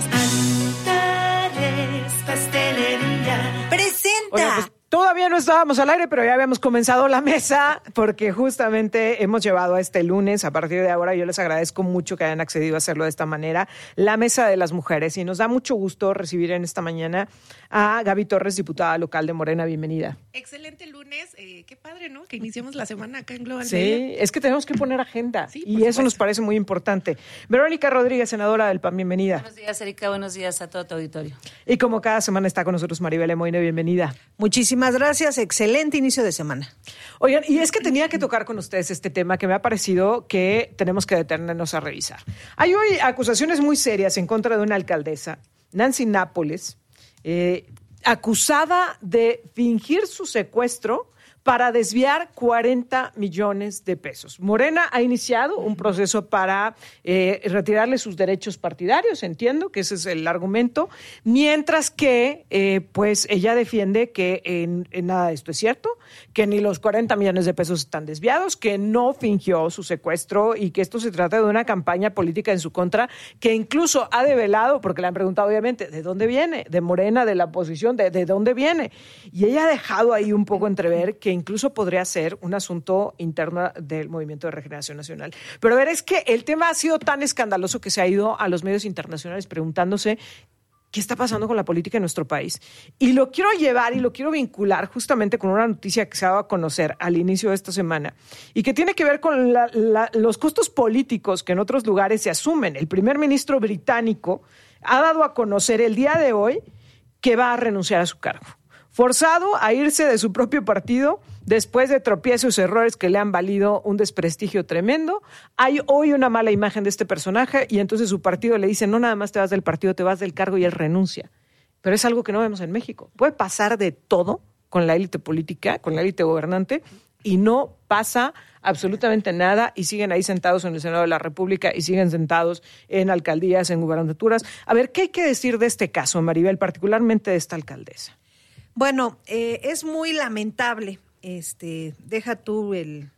Speaker 14: Antares Pastelería presenta.
Speaker 2: Oye, pues, todavía no estábamos al aire, pero ya habíamos comenzado la mesa porque justamente hemos llevado a este lunes, a partir de ahora, yo les agradezco mucho que hayan accedido a hacerlo de esta manera, la Mesa de las Mujeres. Y nos da mucho gusto recibir en esta mañana a Gaby Torres, diputada local de Morena. Bienvenida.
Speaker 15: Excelente lunes. Eh, qué padre, ¿no? Que iniciemos la semana acá en Global
Speaker 2: Sí,
Speaker 15: Media.
Speaker 2: es que tenemos que poner agenda
Speaker 15: Sí,
Speaker 2: y
Speaker 15: supuesto.
Speaker 2: eso nos parece muy importante. Verónica Rodríguez, senadora del P A N, bienvenida.
Speaker 16: Buenos días, Erika. Buenos días a todo tu auditorio.
Speaker 2: Y como cada semana está con nosotros Maribel Emoine, bienvenida.
Speaker 17: Muchísimas gracias. Excelente inicio de semana.
Speaker 2: Oigan, y es que tenía que tocar con ustedes este tema que me ha parecido que tenemos que detenernos a revisar. Hay hoy acusaciones muy serias en contra de una alcaldesa, Nancy Nápoles, eh, acusada de fingir su secuestro para desviar cuarenta millones de pesos. Morena ha iniciado un proceso para eh, retirarle sus derechos partidarios, entiendo que ese es el argumento, mientras que eh, pues ella defiende que en, en nada de esto es cierto, que ni los cuarenta millones de pesos están desviados, que no fingió su secuestro y que esto se trata de una campaña política en su contra, que incluso ha develado, porque le han preguntado obviamente, ¿de dónde viene? ¿De Morena, de la oposición? ¿De, de dónde viene? Y ella ha dejado ahí un poco entrever que incluso podría ser un asunto interno del Movimiento de Regeneración Nacional. Pero a ver, es que el tema ha sido tan escandaloso que se ha ido a los medios internacionales preguntándose qué está pasando con la política en nuestro país. Y lo quiero llevar y lo quiero vincular justamente con una noticia que se ha dado a conocer al inicio de esta semana y que tiene que ver con la, la, los costos políticos que en otros lugares se asumen. El primer ministro británico ha dado a conocer el día de hoy que va a renunciar a su cargo, forzado a irse de su propio partido después de tropiezos y errores que le han valido un desprestigio tremendo. Hay hoy una mala imagen de este personaje y entonces su partido le dice, no nada más te vas del partido, te vas del cargo y él renuncia. Pero es algo que no vemos en México. Puede pasar de todo con la élite política, con la élite gobernante, y no pasa absolutamente nada y siguen ahí sentados en el Senado de la República y siguen sentados en alcaldías, en gubernaturas. A ver, ¿qué hay que decir de este caso, Maribel, particularmente de esta alcaldesa?
Speaker 17: Bueno, eh, es muy lamentable. Este, deja tú el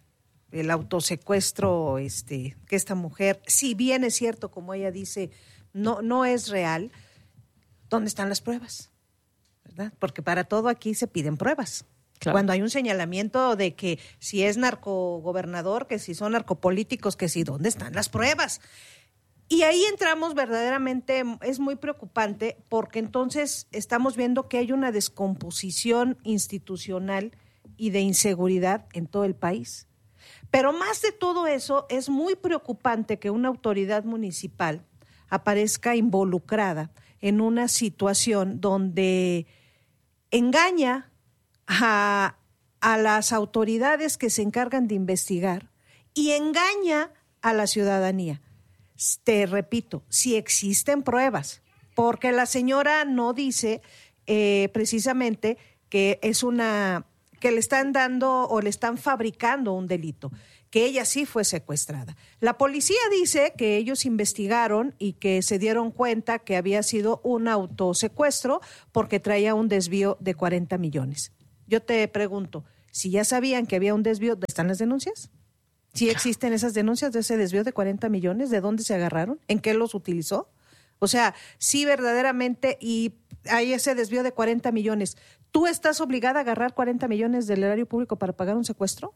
Speaker 17: el autosecuestro, este, que esta mujer, si bien es cierto, como ella dice, no, no es real, ¿dónde están las pruebas? ¿Verdad? Porque para todo aquí se piden pruebas. Claro. Cuando hay un señalamiento de que si es narcogobernador, que si son narcopolíticos, que si, ¿dónde están las pruebas? Y ahí entramos verdaderamente, es muy preocupante, porque entonces estamos viendo que hay una descomposición institucional y de inseguridad en todo el país. Pero más de todo eso, es muy preocupante que una autoridad municipal aparezca involucrada en una situación donde engaña A, a las autoridades que se encargan de investigar y engaña a la ciudadanía. Te repito, si existen pruebas, porque la señora no dice eh, precisamente que es una, que le están dando o le están fabricando un delito, que ella sí fue secuestrada. La policía dice que ellos investigaron y que se dieron cuenta que había sido un autosecuestro porque traía un desvío de cuarenta millones. Yo te pregunto, si ya sabían que había un desvío, ¿están las denuncias? ¿Sí existen esas denuncias de ese desvío de cuarenta millones? ¿De dónde se agarraron? ¿En qué los utilizó? O sea, sí verdaderamente, y hay ese desvío de cuarenta millones. ¿Tú estás obligada a agarrar cuarenta millones del erario público para pagar un secuestro?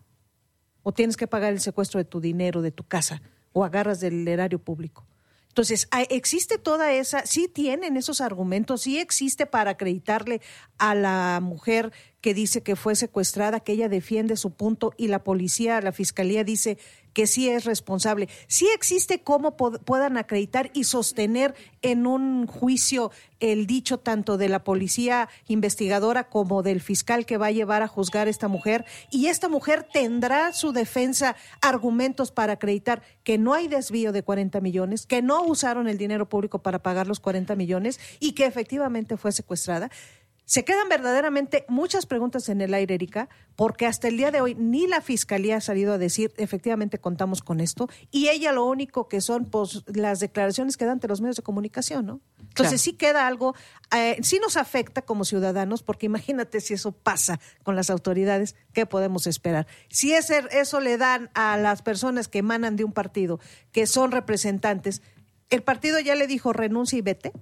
Speaker 17: ¿O tienes que pagar el secuestro de tu dinero, de tu casa? ¿O agarras del erario público? Entonces, existe toda esa, sí tienen esos argumentos, sí existe para acreditarle a la mujer que dice que fue secuestrada, que ella defiende su punto y la policía, la fiscalía dice que sí es responsable. Sí existe cómo pod- puedan acreditar y sostener en un juicio el dicho tanto de la policía investigadora como del fiscal que va a llevar a juzgar a esta mujer, y esta mujer tendrá su defensa argumentos para acreditar que no hay desvío de cuarenta millones, que no usaron el dinero público para pagar los cuarenta millones y que efectivamente fue secuestrada. Se quedan verdaderamente muchas preguntas en el aire, Erika, porque hasta el día de hoy ni la Fiscalía ha salido a decir efectivamente contamos con esto, y ella lo único que son pues las declaraciones que dan ante los medios de comunicación, ¿no? Entonces claro, sí queda algo, eh, sí nos afecta como ciudadanos, porque imagínate si eso pasa con las autoridades, ¿qué podemos esperar? Si ese, eso le dan a las personas que emanan de un partido, que son representantes, el partido ya le dijo renuncia y vete.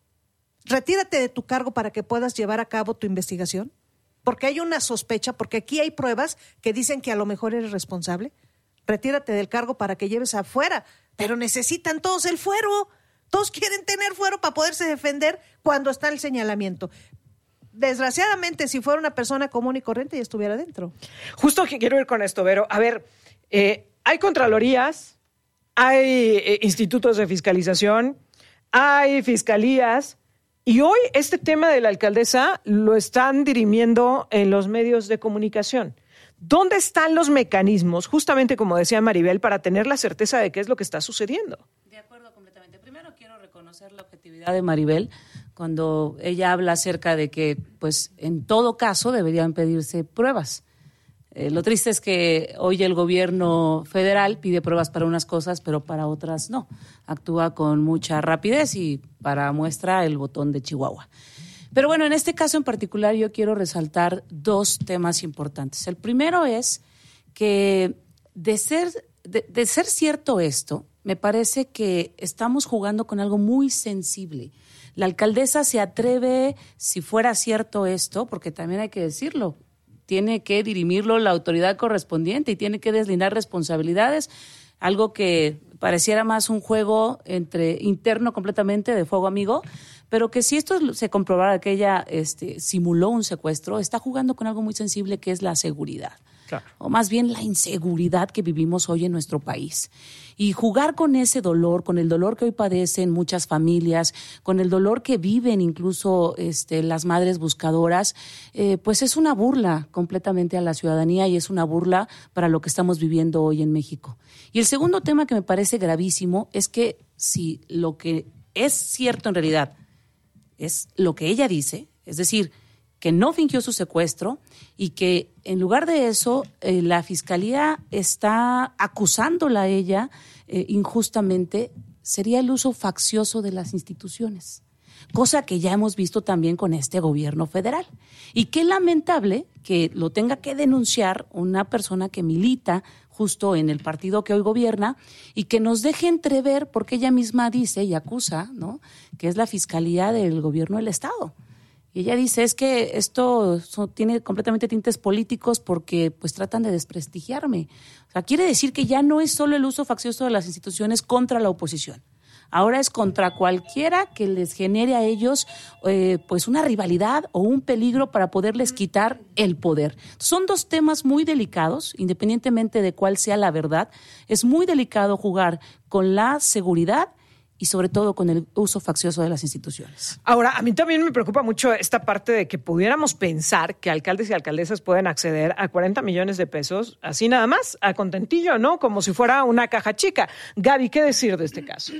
Speaker 17: Retírate de tu cargo para que puedas llevar a cabo tu investigación, porque hay una sospecha, porque aquí hay pruebas que dicen que a lo mejor eres responsable. Retírate del cargo para que lleves afuera, pero necesitan todos el fuero. Todos quieren tener fuero para poderse defender cuando está el señalamiento. Desgraciadamente, si fuera una persona común y corriente, ya estuviera dentro.
Speaker 2: Justo que quiero ir con esto, Vero. A ver, eh, hay contralorías, hay eh, institutos de fiscalización, hay fiscalías. Y hoy este tema de la alcaldesa lo están dirimiendo en los medios de comunicación. ¿Dónde están los mecanismos, justamente como decía Maribel, para tener la certeza de qué es lo que está sucediendo?
Speaker 16: De acuerdo completamente. Primero quiero reconocer la objetividad de Maribel cuando ella habla acerca de que, pues, en todo caso deberían pedirse pruebas. Eh, lo triste es que hoy el gobierno federal pide pruebas para unas cosas, pero para otras no. Actúa con mucha rapidez y para muestra el botón de Chihuahua. Pero bueno, en este caso en particular yo quiero resaltar dos temas importantes. El primero es que de ser, de, de ser cierto esto, me parece que estamos jugando con algo muy sensible. La alcaldesa se atreve, si fuera cierto esto, porque también hay que decirlo, tiene que dirimirlo la autoridad correspondiente y tiene que deslindar responsabilidades, algo que pareciera más un juego entre interno completamente de fuego amigo, pero que si esto se comprobara que ella este, simuló un secuestro, está jugando con algo muy sensible que es la seguridad. Claro. O más bien la inseguridad que vivimos hoy en nuestro país. Y jugar con ese dolor, con el dolor que hoy padecen muchas familias, con el dolor que viven incluso este, las madres buscadoras, eh, pues es una burla completamente a la ciudadanía y es una burla para lo que estamos viviendo hoy en México. Y el segundo tema que me parece gravísimo es que si lo que es cierto en realidad es lo que ella dice, es decir, que no fingió su secuestro y que en lugar de eso eh, la Fiscalía está acusándola a ella eh, injustamente, sería el uso faccioso de las instituciones. cosa que ya hemos visto también con este gobierno federal. Y qué lamentable que lo tenga que denunciar una persona que milita justo en el partido que hoy gobierna y que nos deje entrever, porque ella misma dice y acusa, ¿no?, que es la Fiscalía del Gobierno del Estado. Y ella dice, es que esto so, tiene completamente tintes políticos porque pues tratan de desprestigiarme. O sea, quiere decir que ya no es solo el uso faccioso de las instituciones contra la oposición. Ahora es contra cualquiera que les genere a ellos eh, pues una rivalidad o un peligro para poderles quitar el poder. Son dos temas muy delicados, independientemente de cuál sea la verdad. Es muy delicado jugar con la seguridad y sobre todo con el uso faccioso de las instituciones.
Speaker 2: Ahora, a mí también me preocupa mucho esta parte de que pudiéramos pensar que alcaldes y alcaldesas pueden acceder a cuarenta millones de pesos, así nada más, a contentillo, ¿no? Como si fuera una caja chica. Gaby, ¿qué decir de este caso?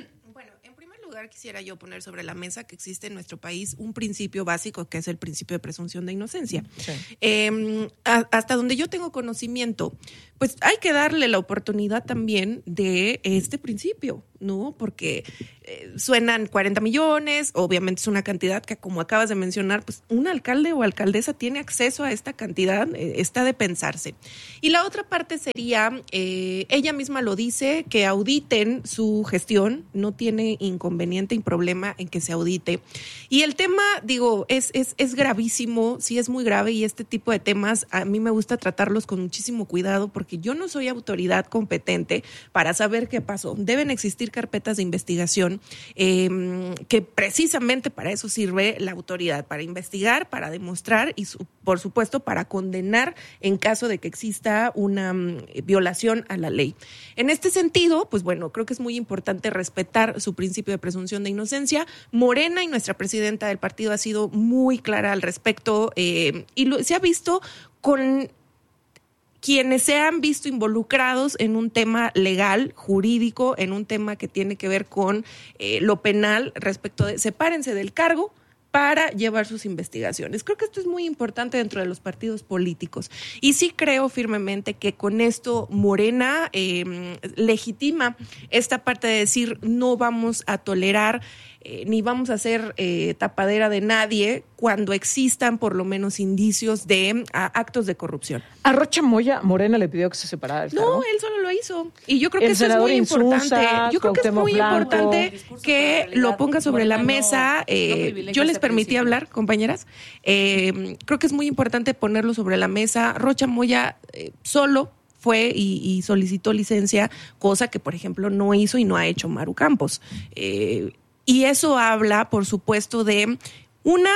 Speaker 15: Quisiera yo poner sobre la mesa que existe en nuestro país un principio básico que es el principio de presunción de inocencia. Sí. Eh, a, hasta donde yo tengo conocimiento, pues hay que darle la oportunidad también de este principio, ¿no? Porque eh, suenan cuarenta millones, obviamente es una cantidad que, como acabas de mencionar, pues un alcalde o alcaldesa tiene acceso a esta cantidad, eh, está de pensarse. Y la otra parte sería, eh, ella misma lo dice, que auditen su gestión, no tiene inconveniente y problema en que se audite. Y el tema, digo, es, es, es gravísimo, sí es muy grave, y este tipo de temas a mí me gusta tratarlos con muchísimo cuidado porque yo no soy autoridad competente para saber qué pasó. Deben existir carpetas de investigación eh, que precisamente para eso sirve la autoridad, para investigar, para demostrar y su, por supuesto para condenar en caso de que exista una um, violación a la ley. En este sentido, pues bueno, creo que es muy importante respetar su principio de presunción de inocencia. Morena y nuestra presidenta del partido ha sido muy clara al respecto eh, y lo, se ha visto con quienes se han visto involucrados en un tema legal, jurídico, en un tema que tiene que ver con eh, lo penal respecto de sepárense del cargo para llevar sus investigaciones. Creo que esto es muy importante dentro de los partidos políticos y sí creo firmemente que con esto Morena eh, legitima esta parte de decir no vamos a tolerar Eh, ni vamos a ser eh, tapadera de nadie cuando existan por lo menos indicios de a, actos de corrupción.
Speaker 2: ¿A Rocha Moya Morena le pidió que se separara del cargo?
Speaker 15: No, él solo lo hizo. Y yo creo que eso es muy importante. Yo creo que es muy importante que lo ponga sobre la mesa. Eh, yo les permití hablar, compañeras. Eh, creo que es muy importante ponerlo sobre la mesa. Rocha Moya eh, solo fue y, y solicitó licencia, cosa que, por ejemplo, no hizo y no ha hecho Maru Campos. Eh, Y eso habla, por supuesto, de una,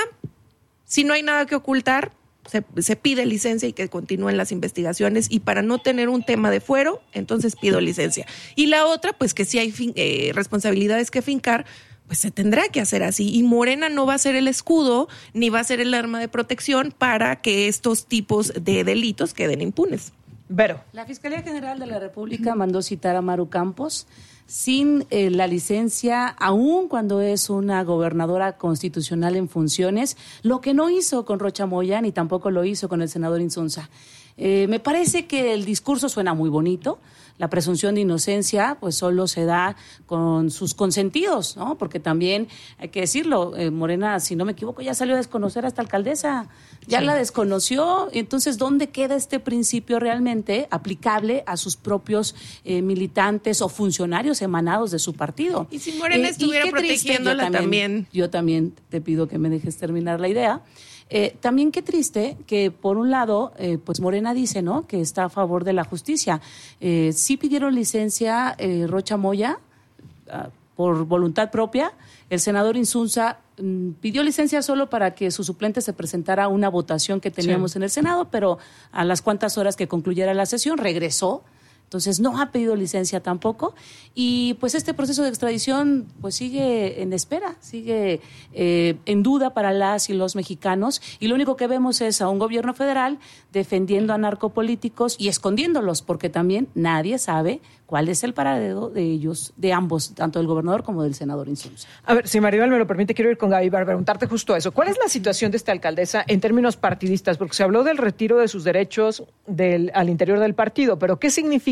Speaker 15: si no hay nada que ocultar, se, se pide licencia y que continúen las investigaciones. Y para no tener un tema de fuero, entonces pido licencia. Y la otra, pues que si hay fin, eh, responsabilidades que fincar, pues se tendrá que hacer así. Y Morena no va a ser el escudo ni va a ser el arma de protección para que estos tipos de delitos queden impunes.
Speaker 2: Vero.
Speaker 16: La Fiscalía General de la República mandó citar a Maru Campos sin eh, la licencia, aun cuando es una gobernadora constitucional en funciones, lo que no hizo con Rocha Moya ni tampoco lo hizo con el senador Insunza. Eh, me parece que el discurso suena muy bonito. La presunción de inocencia pues solo se da con sus consentidos, ¿no? Porque también, hay que decirlo, eh, Morena, si no me equivoco, ya salió a desconocer a esta alcaldesa. Ya sí. La desconoció. Entonces, ¿dónde queda este principio realmente aplicable a sus propios eh, militantes o funcionarios emanados de su partido?
Speaker 15: Y si Morena eh, estuviera protegiéndola
Speaker 16: triste, yo también,
Speaker 15: también.
Speaker 16: Yo también te pido que me dejes terminar la idea. Eh, también qué triste que por un lado, eh, pues Morena dice, ¿no?, que está a favor de la justicia. Eh, sí pidieron licencia eh, Rocha Moya uh, por voluntad propia. El senador Insunza mm, pidió licencia solo para que su suplente se presentara a una votación que teníamos sí. en el Senado, pero a las cuantas horas que concluyera la sesión regresó. Entonces no ha pedido licencia tampoco y pues este proceso de extradición pues sigue en espera, sigue eh, en duda para las y los mexicanos y lo único que vemos es a un gobierno federal defendiendo a narcopolíticos y escondiéndolos porque también nadie sabe cuál es el paradero de ellos, de ambos, tanto del gobernador como del senador Insunza.
Speaker 2: A ver, si Maribel me lo permite, quiero ir con Gaby para preguntarte justo eso. ¿Cuál es la situación de esta alcaldesa en términos partidistas? Porque se habló del retiro de sus derechos del, al interior del partido, pero ¿qué significa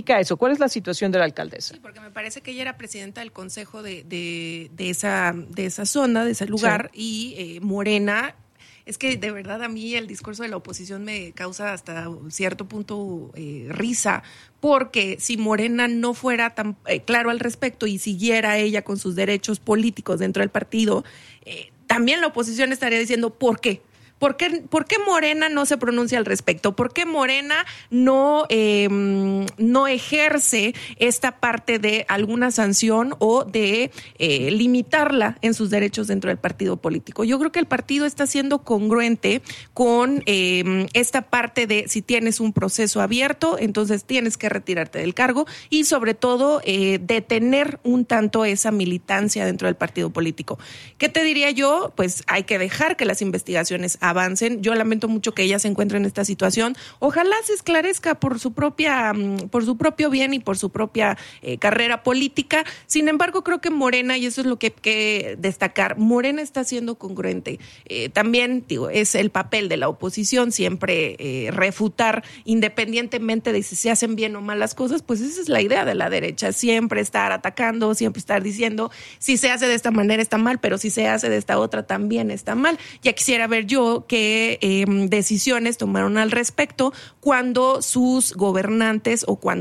Speaker 2: implica eso? ¿Cuál es la situación de la alcaldesa?
Speaker 15: Sí, porque me parece que ella era presidenta del consejo de, de, de, esa, de esa zona, de ese lugar, sí. y eh, Morena... Es que de verdad a mí el discurso de la oposición me causa hasta cierto punto eh, risa, porque si Morena no fuera tan eh, claro al respecto y siguiera ella con sus derechos políticos dentro del partido, eh, también la oposición estaría diciendo ¿por qué? ¿Por qué, ¿Por qué Morena no se pronuncia al respecto? ¿Por qué Morena no, eh, no ejerce esta parte de alguna sanción o de eh, limitarla en sus derechos dentro del partido político? Yo creo que el partido está siendo congruente con eh, esta parte de si tienes un proceso abierto, entonces tienes que retirarte del cargo y sobre todo eh, detener un tanto esa militancia dentro del partido político. ¿Qué te diría yo? Pues hay que dejar que las investigaciones avancen. Yo lamento mucho que ella se encuentre en esta situación. Ojalá se esclarezca por su propia, por su propio bien y por su propia eh, carrera política. Sin embargo, creo que Morena, y eso es lo que hay que destacar, Morena está siendo congruente. Eh, también, digo, es el papel de la oposición siempre eh, refutar, independientemente de si se hacen bien o mal las cosas, pues esa es la idea de la derecha, siempre estar atacando, siempre estar diciendo, si se hace de esta manera está mal, pero si se hace de esta otra también está mal. Ya quisiera ver yo qué eh, decisiones tomaron al respecto cuando sus gobernantes o cuando